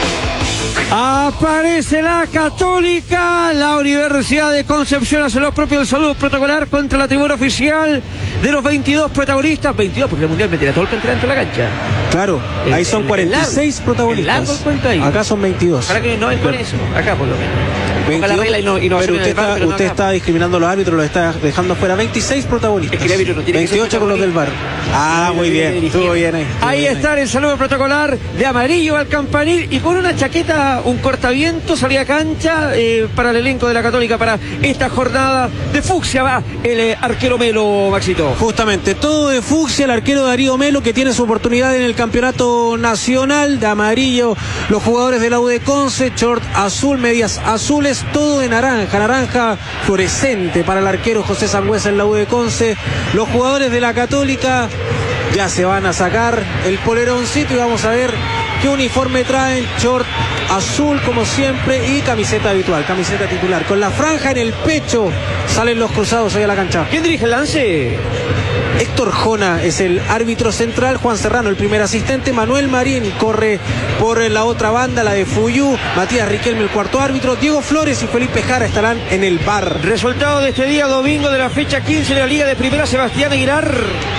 Aparece la Católica, la Universidad de Concepción hace lo propio del saludo protocolar contra la tribuna oficial de los 22 protagonistas. 22 porque el Mundial me tira todo el que entra dentro de la cancha. Claro, ahí son 46 protagonistas. Acá son 22. Para que no ven con eso, acá por lo menos. 22, pero usted está discriminando a los árbitros, lo está dejando fuera. 26 protagonistas. Es que el no tiene 28 con los del VAR. Ah, muy bien, estuvo bien ahí. Ahí está el saludo protocolar de amarillo al Campanil y con una chaqueta, un cortaviento, salida a cancha para el elenco de la Católica para esta jornada de fucsia. Va el arquero Melo, Maxito. Justamente, todo de fucsia, el arquero Darío Melo, que tiene su oportunidad en el campeonato nacional. De amarillo los jugadores de la UDECONCE, short azul, medias azules, todo de naranja, naranja fluorescente para el arquero José Sangüesa en la UDECONCE. Los jugadores de la Católica ya se van a sacar el poleroncito y vamos a ver qué uniforme traen. Short azul como siempre y camiseta habitual, camiseta titular, con la franja en el pecho. Salen los cruzados ahí a la cancha. ¿Quién dirige el lance? Héctor Jona es el árbitro central, Juan Serrano el primer asistente, Manuel Marín corre por la otra banda, la de Fuyú, Matías Riquelme el cuarto árbitro, Diego Flores y Felipe Jara estarán en el bar. Resultado de este día domingo de la fecha 15 de la Liga de Primera, Sebastián Aguilar.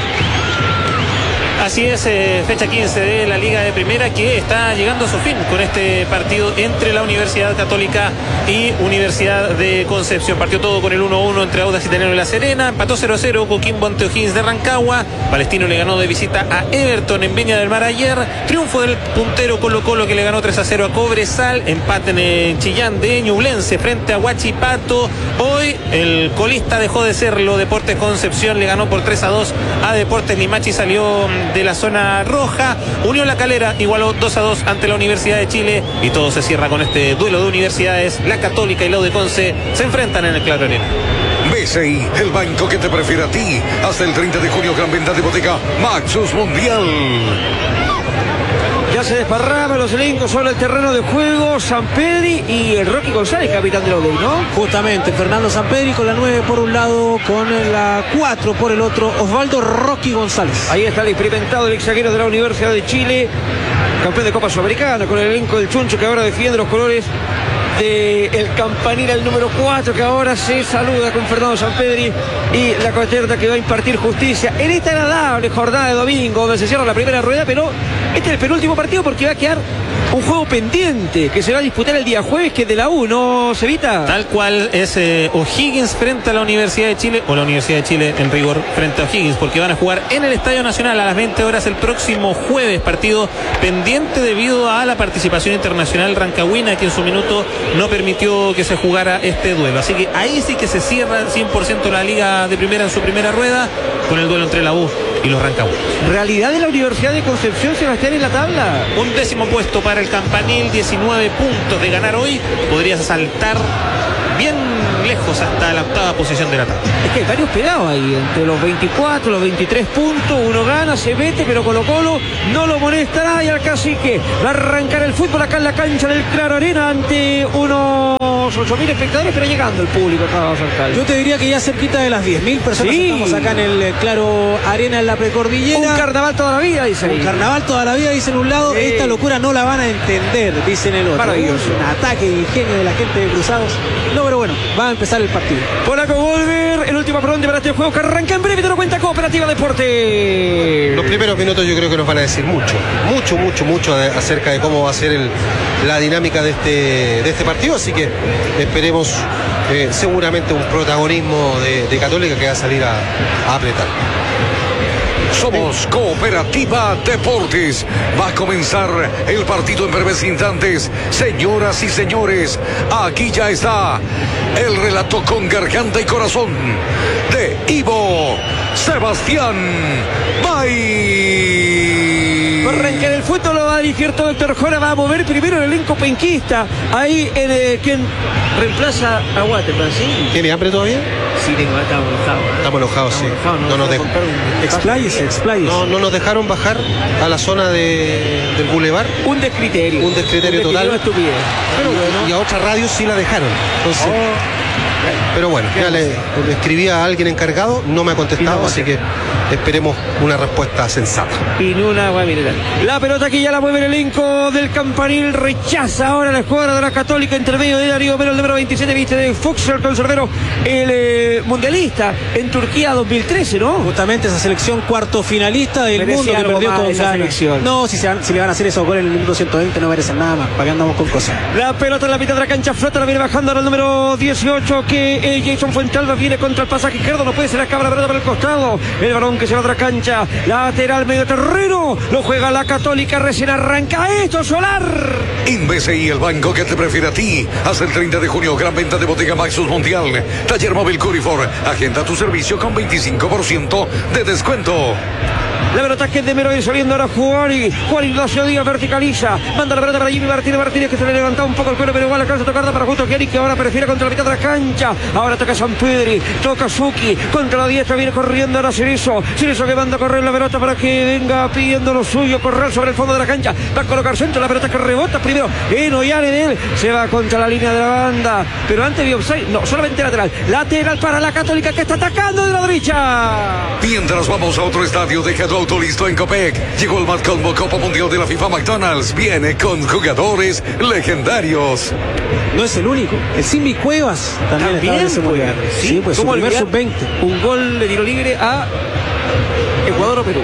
Así es, fecha 15 de la Liga de Primera, que está llegando a su fin con este partido entre la Universidad Católica y Universidad de Concepción. Partió todo con el 1-1 entre Audax Italiano y La Serena, empató 0-0 Coquimbo ante O'Higgins de Rancagua, Palestino le ganó de visita a Everton en Viña del Mar ayer, triunfo del puntero Colo-Colo que le ganó 3-0 a Cobresal, empate en Chillán de Ñublense frente a Huachipato. Hoy el colista dejó de serlo, Deportes Concepción le ganó por 3-2 a Deportes Limache y salió de la zona roja. Unión La Calera igualó 2-2 ante la Universidad de Chile y todo se cierra con este duelo de universidades. La Católica y la UDECONCE se enfrentan en el Claro Arena. BCI, el banco que te prefiere a ti. Hasta el 30 de junio, gran venta de botica Maxus Mundial. Ya se desparraban los elencos sobre el terreno de juego. Sampedri y el Rocky González, capitán de la UDEI, ¿no? Justamente, Fernando Sampedri con la 9 por un lado, con la 4 por el otro, Osvaldo Rocky González. Ahí está el experimentado, el ex zaguero de la Universidad de Chile, campeón de Copa Sudamericana, con el elenco del Chuncho, que ahora defiende los colores del Campanil, el número 4, que ahora se saluda con Fernando Sampedri y la coterta que va a impartir justicia en esta agradable jornada de domingo, donde se cierra la primera rueda, pero este es el penúltimo partido porque va a quedar un juego pendiente que se va a disputar el día jueves, que es de la U, ¿no, Cevita? Tal cual es O'Higgins frente a la Universidad de Chile, o la Universidad de Chile en rigor frente a O'Higgins, porque van a jugar en el Estadio Nacional a las 20 horas el próximo jueves, partido pendiente debido a la participación internacional rancagüina, que en su minuto no permitió que se jugara este duelo. Así que ahí sí que se cierra 100% la Liga de Primera en su primera rueda, con el duelo entre la U y los rancagüinos. ¿Realidad de la Universidad de Concepción, Sebastián, en la tabla? Un 10º puesto para el Campanil, 19 puntos de ganar hoy, podría saltar bien lejos hasta la 8ª posición de la tabla. Es que hay varios pegados ahí, entre los 24, los 23 puntos, uno gana, se mete, pero Colo-Colo no lo molestará, y al Cacique va a arrancar el fútbol acá en la cancha del Claro Arena ante unos 8.000 espectadores, pero llegando el público acá a Salcal. Yo te diría que ya cerquita de las 10.000 personas, sí, estamos acá en el Claro Arena, en la precordillera. Un carnaval toda la vida, dicen. Un carnaval toda la vida, dicen un lado, sí. Esta locura no la van a entender, dicen el otro. Maravilloso. Un ataque de ingenio de la gente de Cruzados. No, pero bueno, va a empezar el partido. Polaco Volver, el último pronto para este juego que arranca en breve, te lo cuenta Cooperativa Deporte. Los primeros minutos yo creo que nos van a decir mucho acerca de cómo va a ser la dinámica de este partido, así que esperemos seguramente un protagonismo de Católica que va a salir a apretar. Somos Cooperativa Deportes. Va a comenzar el partido en breves instantes. Señoras y señores, aquí ya está el relato con garganta y corazón de Ivo Sebastián Bay. Arranca el fútbol, lo va a dirigir todo Héctor Jora, va a mover primero el elenco penquista. Ahí en quien reemplaza a Waterman, ¿sí? ¿Tiene hambre todavía? Sí, estamos enojados. Estamos enojados, sí. No nos expláyese. No nos dejaron bajar a la zona del bulevar. Un descriterio. Un descriterio total. Estupidez. Pero bueno, y a otra radio sí la dejaron. Entonces, pero bueno, ya le escribí a alguien encargado, no me ha contestado, así que esperemos una respuesta sensata. Y ni una agua mineral. La pelota que ya la mueve el elenco del Campanil, rechaza ahora la escuadra de la Católica, intermedio de Darío Melo, el número 27, viste, de Fuchs, el conservador, el mundialista en Turquía 2013, ¿no? Justamente esa selección cuarto finalista del mundo que perdió con esa selección. No, si le van a hacer esos goles en el minuto 120 no merecen nada más, para que andamos con cosas. La pelota en la mitad de la cancha, flota, la viene bajando ahora el número 18, que Jason Fuentalba viene contra el pasaje izquierdo, no puede ser acá la pelota por el costado, el balón que se va a otra cancha, lateral medio terreno, lo juega la Católica, recién arranca esto, Solar. InBCI, el banco que te prefiere a ti. Hasta el 30 de junio, gran venta de botica Maxus Mundial. Taller móvil Curifor, agenda tu servicio con 25% de descuento. La pelota que es de Meroy, saliendo ahora Juan Ignacio Díaz, verticaliza, manda la pelota para Jimmy Martínez, que se le levanta un poco el cuero, pero igual alcanza a tocarla para Justo Kieri, que ahora prefiere contra la mitad de la cancha. Ahora toca Sampedri, toca Suki, contra la diestra viene corriendo ahora Cerezo que manda a correr la pelota para que venga pidiendo lo suyo, correr sobre el fondo de la cancha, va a colocar centro, la pelota que rebota primero en Ollanedel, se va contra la línea de la banda, pero antes de offside, no, solamente lateral para la Católica, que está atacando de la derecha. Mientras vamos a otro estadio, deja tu auto listo en Copec. Llegó el Mad Combo Copa Mundial de la FIFA McDonald's. Viene con jugadores legendarios. No es el único. El Simbi Cuevas también está en ese mundial. Sí, pues su primer sub-20. Un gol de tiro libre a Ecuador o Perú.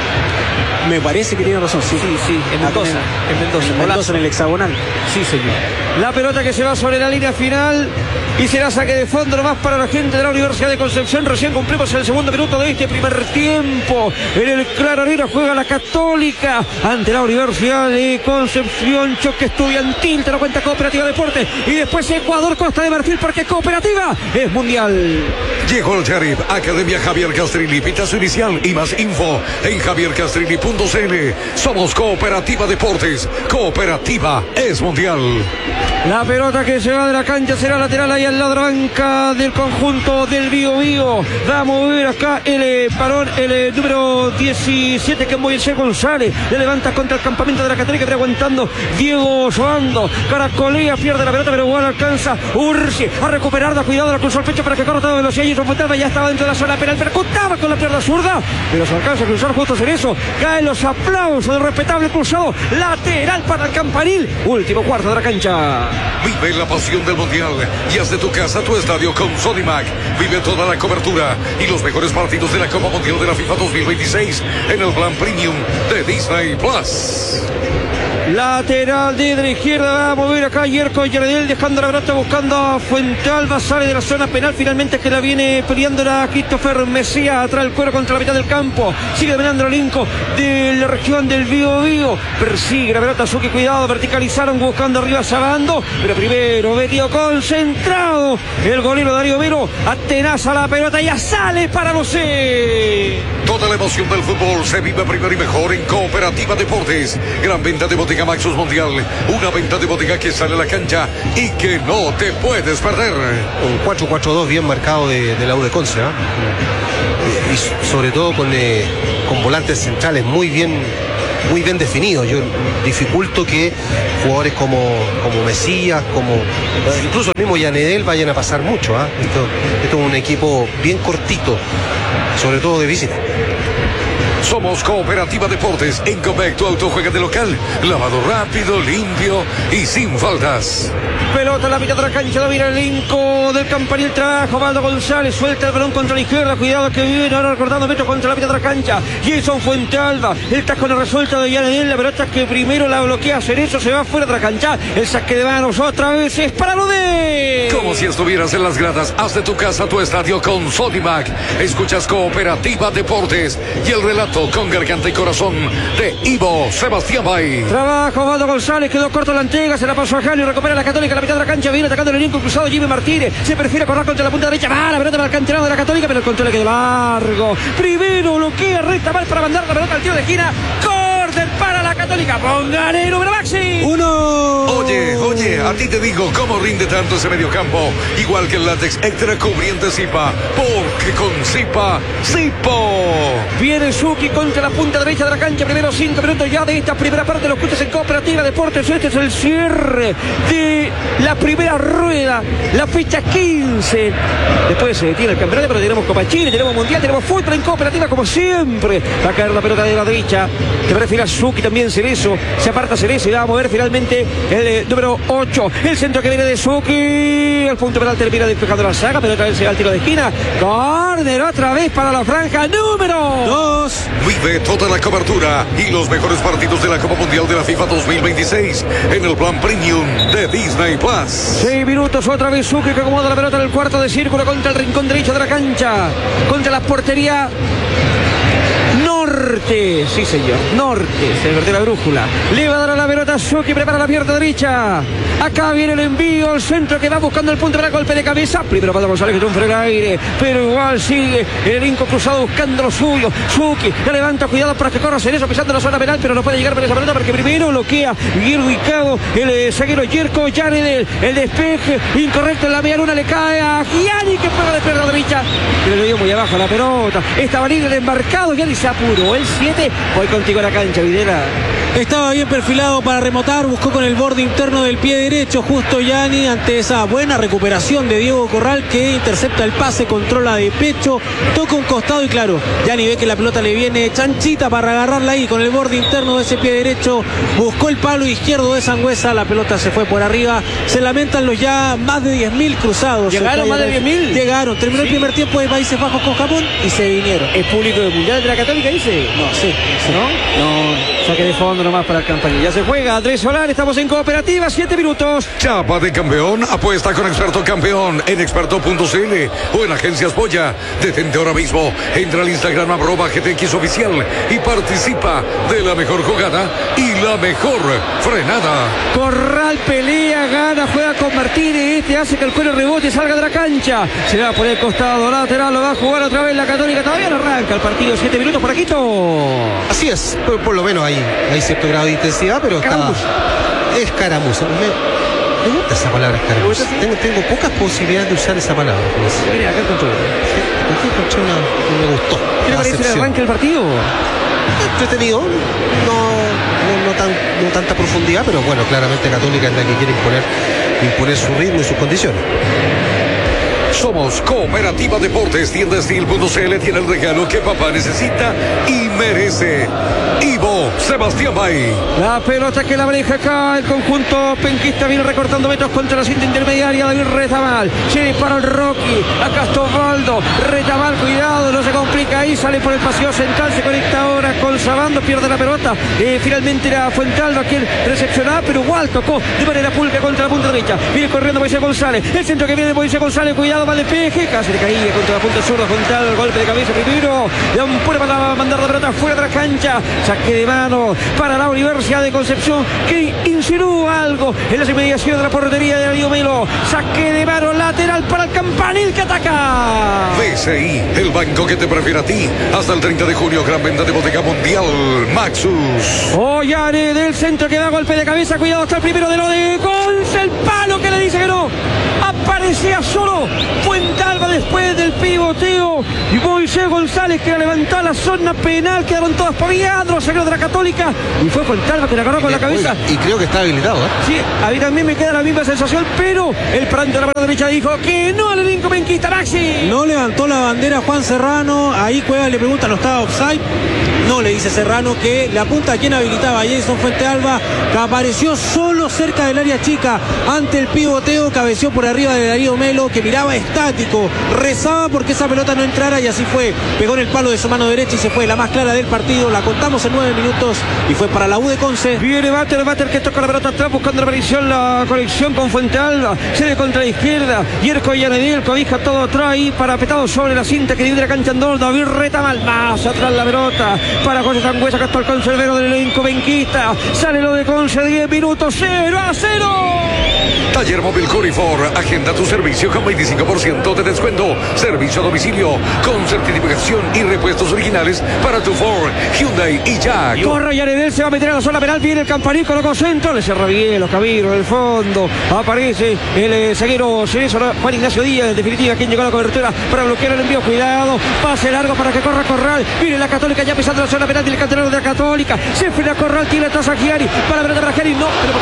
Me parece que tiene razón, sí. En Mendoza, en el hexagonal. Sí, señor. La pelota que se va sobre la línea final y será saque de fondo nomás para la gente de la Universidad de Concepción. Recién cumplimos el segundo minuto de este primer tiempo. En el Claro Arena juega la Católica ante la Universidad de Concepción. Choque estudiantil, te lo cuenta Cooperativa Deporte. Y después Ecuador, Costa de Marfil, porque Cooperativa es mundial. Llegó el Sheriff, Academia Javier Castrilli. Pita su inicial y más info en javiercastrilli.cl. Somos Cooperativa Deportes. Cooperativa es mundial. La pelota que se va de la cancha será lateral ahí al lado de la banca del conjunto del Bío Bío. Va a mover acá el parón, el número 17, que es Moisés González. Le levanta contra el campamento de la Católica, pero aguantando Diego Soando. Caracolea, pierde la pelota, pero igual alcanza Ursi a recuperarla. Cuidado, la cruzó al pecho para que corra toda velocidad. Y Fontalva ya estaba dentro de la zona penal, percutaba con la pierna zurda, pero se alcanza a cruzar justo Cerezo. Caen los aplausos del respetable cruzado. Lateral para el Campanil. Último cuarto de la cancha. Vive la pasión del Mundial y haz de tu casa tu estadio con Sodimac. Vive toda la cobertura y los mejores partidos de la Copa Mundial de la FIFA 2026 en el plan Premium de Disney Plus. Lateral de la izquierda, va a mover acá Yerko Yaredel, dejando la pelota, buscando a Fuentealba, sale de la zona penal, finalmente que la viene peleando la Christopher Mesías, atrás el cuero contra la mitad del campo, sigue dominando el elenco de la región del Bío Bío, persigue la pelota Suki, cuidado, verticalizaron buscando arriba Sabando, pero primero metido concentrado, el golero Darío Vero, atenaza la pelota, ya sale para José. Toda la emoción del fútbol se vive primero y mejor en Cooperativa Deportes. Gran venta de Botica Maxus Mundial. Una venta de botica que sale a la cancha y que no te puedes perder. Un 4-4-2 bien marcado de la U de Conce, ¿eh? Y sobre todo con volantes centrales muy bien definidos. Yo dificulto que jugadores como Mesías, como incluso el mismo Yanedel vayan a pasar mucho, ¿eh? Esto es un equipo bien cortito, sobre todo de visita. Somos Cooperativa Deportes. En Copec tu auto juega de local. Lavado rápido, limpio y sin faltas. Pelota en la mitad de la cancha, domina el elenco del Campanil, trabaja Osvaldo González, suelta el balón contra la izquierda, cuidado que viene ahora recordando metros contra la mitad de la cancha. Jason Fuentealba, el taco no resuelta de Yanedel, la pelota que primero la bloquea Cerezo, se va fuera de la cancha, el saque de manos otra vez es para lo de... Como si estuvieras en las gradas, haz de tu casa tu estadio con Sodimac. Escuchas Cooperativa Deportes y el relato con garganta y corazón de Ivo Sebastián Bay. Trabaja Osvaldo González, quedó corto la entrega, se la pasó a Jalio, recupera la Católica, la mitad de la cancha, viene atacando el elenco cruzado Jimmy Martínez, se prefiere correr contra la punta derecha, va la pelota para el canterano de la Católica, pero el control le quedó largo, primero bloquea, recta mal para mandar la pelota al tiro de esquina, córner para la Católica, póngale número Maxi. Oye, a ti te digo cómo rinde tanto ese mediocampo, igual que el látex extra cubriente Zipa, porque con Zipa, Zipo. Viene Suki contra la punta derecha de la cancha, primero 5 minutos ya de esta primera parte, los escuchas en Cooperativa Deportes, este es el cierre de la primera rueda, la fecha 15. Después se detiene el campeonato, pero tenemos Copa Chile, tenemos Mundial, tenemos fútbol en Cooperativa como siempre. Va a caer la pelota de la derecha, que prefiere a Suki, también Cerezo, se aparta Cerezo y va a mover finalmente el número 8, el centro que viene de Suki, el punto penal termina despejando la saga, pero otra vez se va al tiro de esquina, córner otra vez para la franja número 2. Vive toda la cobertura y los mejores partidos de la Copa Mundial de la FIFA 2026 en el plan Premium de Disney Plus. 6 minutos, otra vez Suki que acomoda la pelota en el cuarto de círculo contra el rincón derecho de la cancha, contra la portería norte, sí señor, norte, se invirtió la brújula, le va a dar a la pelota Suki, prepara la pierna derecha, acá viene el envío, el centro que va buscando el punto para el golpe de cabeza, primero Pablo González que triunfa en el aire, pero igual sigue el elenco cruzado buscando lo suyo, Suki, la levanta, cuidado para que corra Cerezo pisando la zona penal, pero no puede llegar por esa pelota porque primero bloquea bien ubicado el zaguero Yerko Yaredel, el despeje incorrecto en la media luna, le cae a Gianni que pega de pierna derecha, pero le dio muy abajo la pelota, estaba libre el embarcado, Gianni se apuró, el 7, voy contigo a la cancha, Videla. Estaba bien perfilado para remotar, buscó con el borde interno del pie derecho justo Gianni ante esa buena recuperación de Diego Corral que intercepta el pase, controla de pecho, toca un costado y claro, Gianni ve que la pelota le viene chanchita para agarrarla ahí con el borde interno de ese pie derecho, buscó el palo izquierdo de Sangüesa, la pelota se fue por arriba, se lamentan los ya más de 10.000 cruzados. ¿Llegaron más de 10.000? Llegaron, terminó el primer tiempo de Países Bajos con Japón y se vinieron. ¿Es público del Mundial de la Católica, dice? No, sí. No, saque de fondo nomás para el Campanil. Ya se juega, Andrés Solar, estamos en Cooperativa, 7 minutos. Chapa de campeón, apuesta con Experto Campeón en experto.cl o en Agencias Polla. Detente ahora mismo, entra al Instagram @GTX Oficial y participa de la mejor jugada y la mejor frenada. Corral pelea, gana, juega con Martínez, este hace que el cuero rebote y salga de la cancha. Se va por el costado lateral, lo va a jugar otra vez la Católica, todavía no arranca el partido, 7 minutos por aquí. Así es, por lo menos hay cierto grado de intensidad, pero está, es caramuza. Me gusta esa palabra, Carlos. Tengo pocas posibilidades de usar esa palabra. Mira, acá con todo. Aquí encontré una, me gustó. ¿Qué le parece el arranque del partido? Entretenido, no tanta profundidad, pero bueno, claramente Católica es la que quiere imponer su ritmo y sus condiciones. Somos Cooperativa Deportes, tiendastil.cl tiene el regalo que papá necesita y merece. Ivo Sebastián Bay. La pelota que la maneja acá el conjunto penquista, viene recortando metros contra la cinta intermediaria. David Retamal, se dispara el Rocky, acá está Osvaldo, Retamal, cuidado, no se complica ahí, sale por el pasillo central, se conecta ahora con Sabando, pierde la pelota, finalmente era Fuentalba quien recepcionaba, pero igual tocó de manera pulcra contra la punta derecha, viene corriendo Moisés González, el centro que viene de Moisés González, cuidado, va de peje, casi le caía contra la punta zurda, Fuentalba, el golpe de cabeza primero, le pone para mandar la pelota fuera de la cancha, saque de mano para la Universidad de Concepción, que insinúa algo en las inmediaciones de la portería de Darío Melo, saque de mano lateral para el Campanil que ataca. BCI, el banco que te prefiere a ti, hasta el 30 de junio, gran venta de bodega mundial, Maxus. Ollane del centro que da golpe de cabeza, cuidado, hasta el primero de lo de Gonz, el palo que le dice que no, aparecía solo Fuentalba después del pivoteo y Moisés González que levantó a la zona penal, quedaron todos paviando los saqueros de la Católica y fue Fuentalba que le agarró con la cabeza. Y creo que está habilitado, ¿eh? Sí, a mí también me queda la misma sensación, pero el pranto de la mano derecha dijo que no al elenco penquista, Maxi. No levantó la bandera Juan Serrano, ahí Cueva le pregunta, ¿no estaba offside? No, le dice Serrano que le apunta a quien habilitaba a Jason Fuentealba, que apareció solo cerca del área chica ante el pivoteo, cabeció por arriba de Darío Melo, que miraba estático, rezaba porque esa pelota no entrara y así fue, pegó en el palo de su mano derecha y se fue, la más clara del partido, la contamos en 9 minutos y fue para la U de Conce. Viene Bater que toca la pelota atrás buscando la conexión con Fuentealba, se ve contra la izquierda, Yerko Yanedil cobija todo atrás ahí, parapetado sobre la cinta que divide la cancha en dos, David Retamal, más atrás la pelota para José Sangüesa, acá está el conservero del elenco benquista, sale lo de Conce, 10 minutos, 0-0. Taller Móvil Curifor, agenda tu servicio con 25% de descuento, servicio a domicilio con certificación y repuestos originales para tu Ford, Hyundai y Jack. Corre Yanedel, se va a meter a la zona penal, viene el Campanil, colocó centro, le cerra bien los Cabiros, en el fondo aparece el zaguero Cerezo, Juan Ignacio Díaz, en definitiva quien llegó a la cobertura para bloquear el envío, cuidado, pase largo para que corra Corral, viene la Católica ya pisando la zona penal del canterano de la Católica, se frena Corral, tiene atrás a Giari, para ver a Giari, no, pero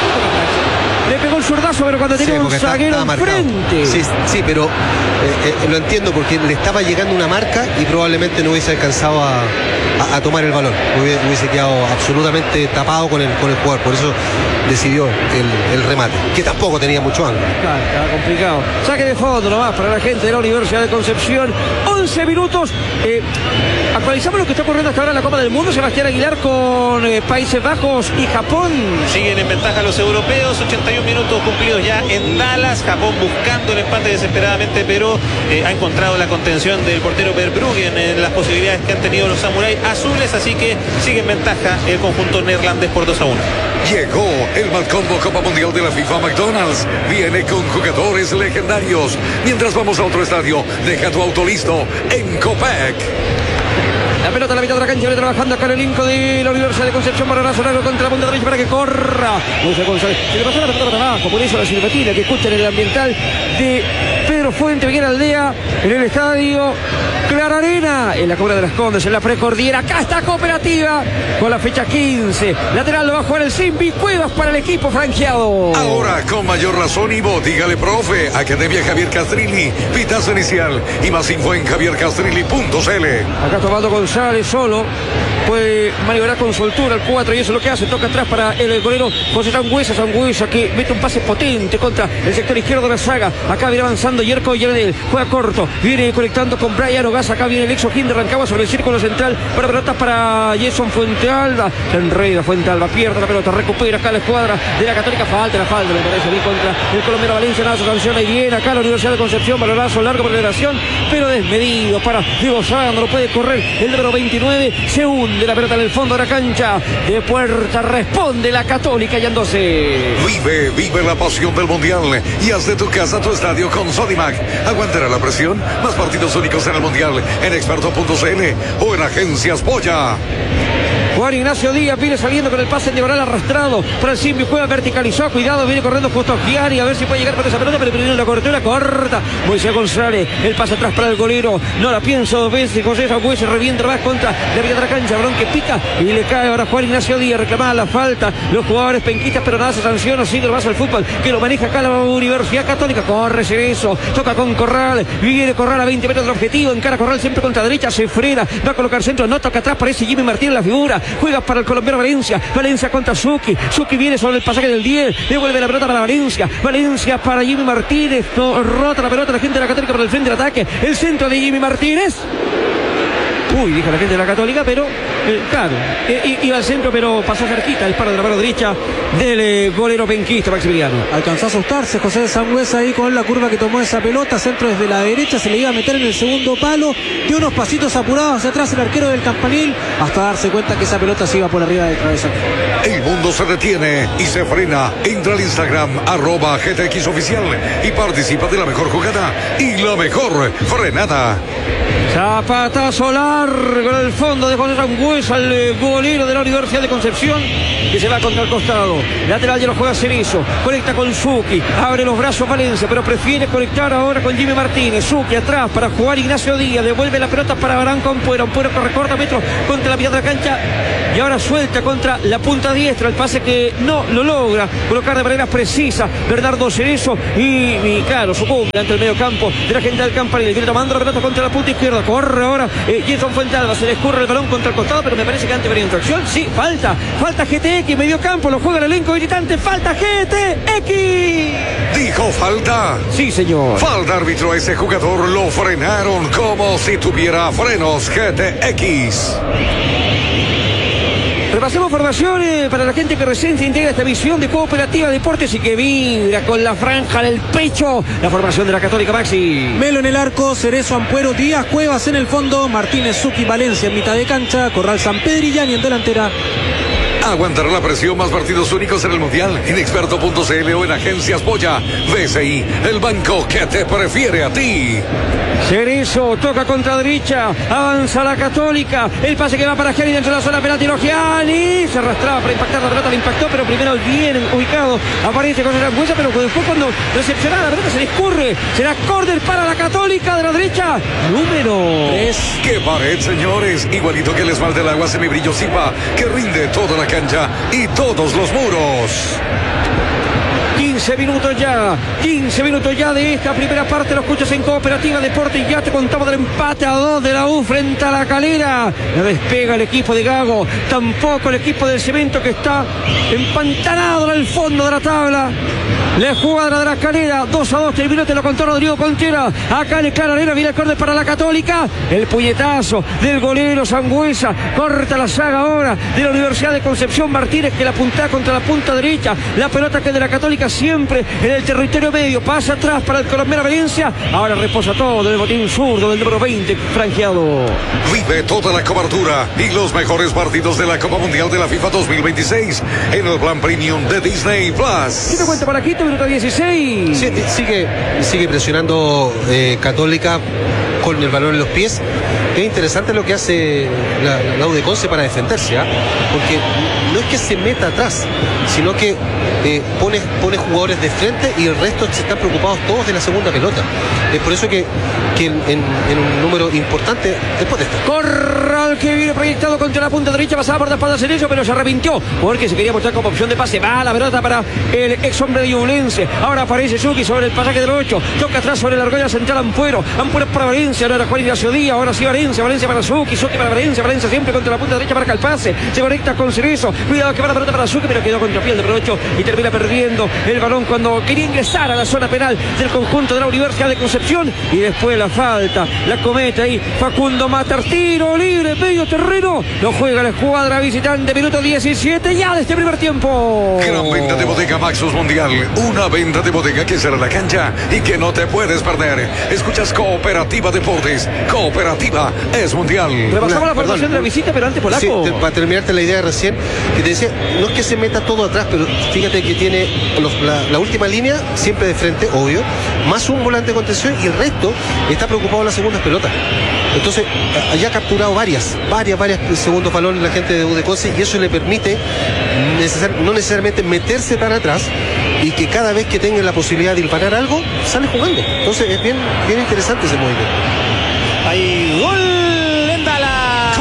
le pegó el zurdazo, pero cuando tenía un zaguero enfrente. Sí, pero lo entiendo porque le estaba llegando una marca y probablemente no hubiese alcanzado a tomar el balón. Hubiese quedado absolutamente tapado con el jugador. Por eso decidió el remate, que tampoco tenía mucho ángulo. Claro, estaba complicado. Saque de fondo nomás para la gente de la Universidad de Concepción. 11 minutos. Actualizamos lo que está ocurriendo hasta ahora en la Copa del Mundo. Sebastián Aguilar con Países Bajos y Japón. Siguen en ventaja los europeos. 81 minutos cumplidos ya en Dallas. Japón buscando el empate desesperadamente, pero ha encontrado la contención del portero Verbruggen en las posibilidades que han tenido los samuráis azules. Así que sigue en ventaja el conjunto neerlandés por 2-1. Llegó el Malcombo Copa Mundial de la FIFA McDonald's. Viene con jugadores legendarios. Mientras vamos a otro estadio, deja tu auto listo en Copec. La pelota a la mitad de la cancha, viene trabajando acá el elenco de la Universidad de Concepción, para largo contra la punta derecha para que corra. José González, se le pasó la pelota para abajo, por eso la silbatina que escuchan en el ambiental de Pedro Fuente, Miguel Aldea, en el estadio Clara Arena, en la Cobra de las Condes, en la precordillera. Acá está Cooperativa con la fecha 15. Lateral lo va a jugar el Simbi Cuevas para el equipo franqueado. Ahora con mayor razón, Ivo, dígale profe, Academia Javier Castrilli, pitazo inicial y más info en javiercastrilli.cl. Acá tomando González solo, puede maniobrar con soltura el 4 y eso es lo que hace, toca atrás para el golero José Sangüesa que mete un pase potente contra el sector izquierdo de la saga. Acá viene avanzando Yerko Yanedel, juega corto, viene conectando con Brian Ogaz, acá viene el Exoquín de Rancagua sobre el círculo central, para pelotas para Jason Fuentealba, se enreda Fuentealba, pierde la pelota, recupera acá la escuadra de la Católica, falta me parece a mí contra el colombiano Valencia, nada su sanción, ahí viene acá la Universidad de Concepción, balonazo largo por elevación, pero desmedido para Diego Sandro, puede correr el número 29, se une responde la pelota en el fondo de la cancha. De Puerta responde la Católica hallándose. Vive la pasión del Mundial y haz de tu casa tu estadio con Sodimac. Aguantará la presión. Más partidos únicos en el Mundial en experto.cl o en Agencias Polla. Juan Ignacio Díaz viene saliendo con el pase de Varal arrastrado para el Simbi, juega, verticalizó, cuidado, viene corriendo justo Giari, a ver si puede llegar con esa pelota, pero primero la cobertura corta. Moisés González, el pase atrás para el golero, no la pienso dos veces, José Sangüesa se revienta más contra la vía de la cancha, balón que pica y le cae ahora Juan Ignacio Díaz, reclamada la falta, los jugadores penquistas, pero nada se sanciona, sigue el vaso al fútbol, que lo maneja acá la Universidad Católica, corre Cerezo, toca con Corral, viene Corral a 20 metros del objetivo, encara Corral siempre contra derecha, se frena, va a colocar centro, no toca atrás, parece Jimmy Martínez la figura, juega para el colombiano Valencia contra Suki viene sobre el pasaje del 10, devuelve la pelota para Valencia para Jimmy Martínez, no, rota la pelota la gente de la Católica por el frente del ataque, el centro de Jimmy Martínez. Uy, dijo la gente de la Católica, pero claro, iba al centro, pero pasó cerquita el paro de la mano derecha del golero penquista Maximiliano. Alcanzó a asustarse José Sangüesa ahí con la curva que tomó esa pelota, centro desde la derecha, se le iba a meter en el segundo palo, dio unos pasitos apurados hacia atrás el arquero del Campanil, hasta darse cuenta que esa pelota se iba por arriba del travesaño. El mundo se detiene y se frena. Entra al Instagram @GTX Oficial y participa de la mejor jugada y la mejor frenada. Zapatazo largo en el fondo de José Sangüesa, el golero de la Universidad de Concepción, que se va contra el costado. Lateral ya lo juega Cerezo, conecta con Suki, abre los brazos Valencia, pero prefiere conectar ahora con Jimmy Martínez. Suki atrás para jugar Ignacio Díaz, devuelve la pelota para Barán con Puero, que recorta metros contra la mitad de la cancha y ahora suelta contra la punta diestra, el pase que no lo logra colocar de manera precisa Bernardo Cerezo y claro, sucumbe ante el medio campo de la gente del Campanil, viene tomando la pelota contra la punta izquierda, corre ahora Jason Fuentalba, se le escurre el balón contra el costado, pero me parece que antes venía infracción, sí, falta GTX, medio campo, lo juega el elenco visitante, falta GTX. ¿Dijo falta? Sí, señor. Falta, árbitro, a ese jugador lo frenaron como si tuviera frenos GTX. Repasemos formaciones para la gente que recién se integra esta visión de Cooperativa Deportes y que vibra con la franja del pecho. La formación de la Católica, Maxi. Melo en el arco, Cerezo, Ampuero, Díaz, Cuevas en el fondo, Martínez, Suki, Valencia en mitad de cancha, Corral, Sampedri y Yani en delantera. Aguantará la presión, más partidos únicos en el Mundial en experto.cl o en Agencias Polla. BCI, el banco que te prefiere a ti. Cerezo toca contra derecha, avanza la Católica, el pase que va para Gianni dentro de la zona penal, tiró Gianni, se arrastraba para impactar la pelota, le impactó, pero primero bien ubicado, aparece con la Sangüesa, pero después cuando recepcionada la pelota se le escurre, será córner para la Católica de la derecha, número 3. ¡Qué pared, señores! Igualito que el esmalte del agua semibrillo Zipa, que rinde toda la cancha y todos los muros. 15 minutos ya de esta primera parte. Lo escuchas en Cooperativa Deporte y ya te contamos del empate a 2 de la U frente a la Calera. No despega el equipo de Gago, tampoco el equipo del Cemento, que está empantanado en el fondo de la tabla. La jugada de la Calera, 2-2, terminó, te lo contó Rodrigo Contreras. Acá en Clara Arena viene el córner para la Católica. El puñetazo del golero Sangüesa, corta la saga ahora de la Universidad de Concepción. Martínez que la apunta contra la punta derecha. La pelota que es de la Católica siempre en el territorio medio. Pasa atrás para el colombiano Valencia. Ahora reposa todo del botín zurdo del número 20, franqueado. Vive toda la cobertura y los mejores partidos de la Copa Mundial de la FIFA 2026 en el plan premium de Disney Plus. ¿Qué te cuenta para aquí? Minuto 16. Sí, sigue presionando Católica con el balón en los pies. Es interesante lo que hace la U de Conce para defenderse, ¿eh? Porque no es que se meta atrás, sino que pone jugadores de frente y el resto se están preocupados todos de la segunda pelota. Es por eso que en un número importante después de esto. Corral que viene proyectado contra la punta derecha, pasaba por la espalda Cerezo, pero se arrepintió porque se quería mostrar como opción de pase. Va la pelota para el ex hombre de Ñublense. Ahora aparece Suki sobre el pasaje del 8, toca atrás sobre la argolla central Ampuero para Valencia, ahora Juan Ignacio Díaz, ahora sí Valencia para Suki para Valencia siempre contra la punta derecha, marca el pase, se conecta con Cerezo, Cuidado que va la pelota para Sucre, pero quedó contra piel de provecho y termina perdiendo el balón cuando quería ingresar a la zona penal del conjunto de la Universidad de Concepción. Y después la falta, la comete ahí Facundo Matar. Tiro libre, medio terreno. Lo juega la escuadra visitante, minuto 17 ya de este primer tiempo. Gran venta de Bodega Maxus Mundial. Una venta de bodega que será la cancha y que no te puedes perder. Escuchas Cooperativa Deportes. Cooperativa es mundial. Repasamos la formación de la visita, pero antes Polaco. Sí, para terminarte la idea recién, que te decía, no es que se meta todo atrás, pero fíjate que tiene la última línea siempre de frente, obvio, más un volante de contención y el resto está preocupado en las segundas pelotas. Entonces, ya ha capturado varias segundos balones la gente de Udeconce y eso le permite no necesariamente meterse tan atrás y que cada vez que tenga la posibilidad de disparar algo, sale jugando. Entonces, es bien interesante ese movimiento. Hay gol en Dallas.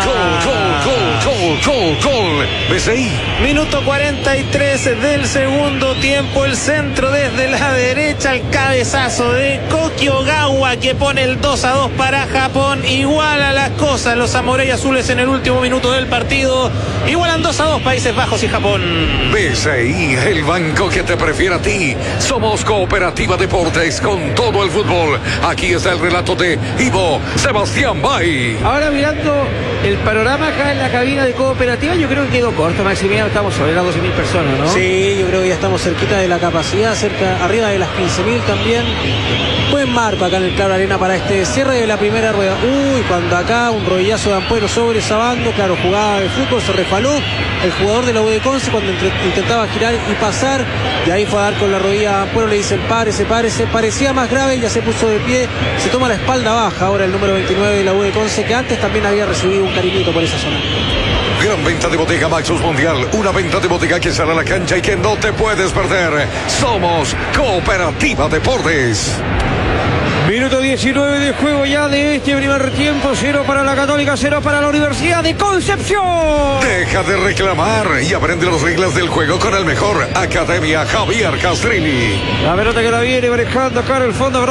Gol. BCI. Minuto 43 del segundo tiempo. El centro desde la derecha. El cabezazo de Koki Ogawa que pone el 2-2 para Japón. Iguala las cosas los Samurai Azules en el último minuto del partido. Igualan 2-2 Países Bajos y Japón. BCI, el banco que te prefiere a ti. Somos Cooperativa Deportes con todo el fútbol. Aquí está el relato de Ivo Sebastián Bay. Ahora mirando el panorama acá en la cabina de Cooperativa, yo creo que quedó corto, Maximiliano. Estamos sobre las 12.000 personas, ¿no? Sí, yo creo que ya estamos cerquita de la capacidad, arriba de las 15.000 también. Buen marco acá en el Claro Arena para este cierre de la primera rueda. Cuando acá un rodillazo de Ampuero sobre Sabando, claro, jugada de fútbol, se refaló el jugador de la Udeconce cuando intentaba girar y pasar, y ahí fue a dar con la rodilla a Ampuero, le dicen párese, parecía más grave, ya se puso de pie, se toma la espalda baja ahora el número 29 de la Udeconce, que antes también había recibido un cariñito por esa zona. Gran venta de Bodega Maxus Mundial. Una venta de bodega que sale a la cancha y que no te puedes perder. Somos Cooperativa Deportes. Minuto 19 de juego ya de este primer tiempo. 0 para la Católica, 0 para la Universidad de Concepción. Deja de reclamar y aprende las reglas del juego con el mejor. Academia Javier Castrini. La pelota que la viene manejando acá en el fondo.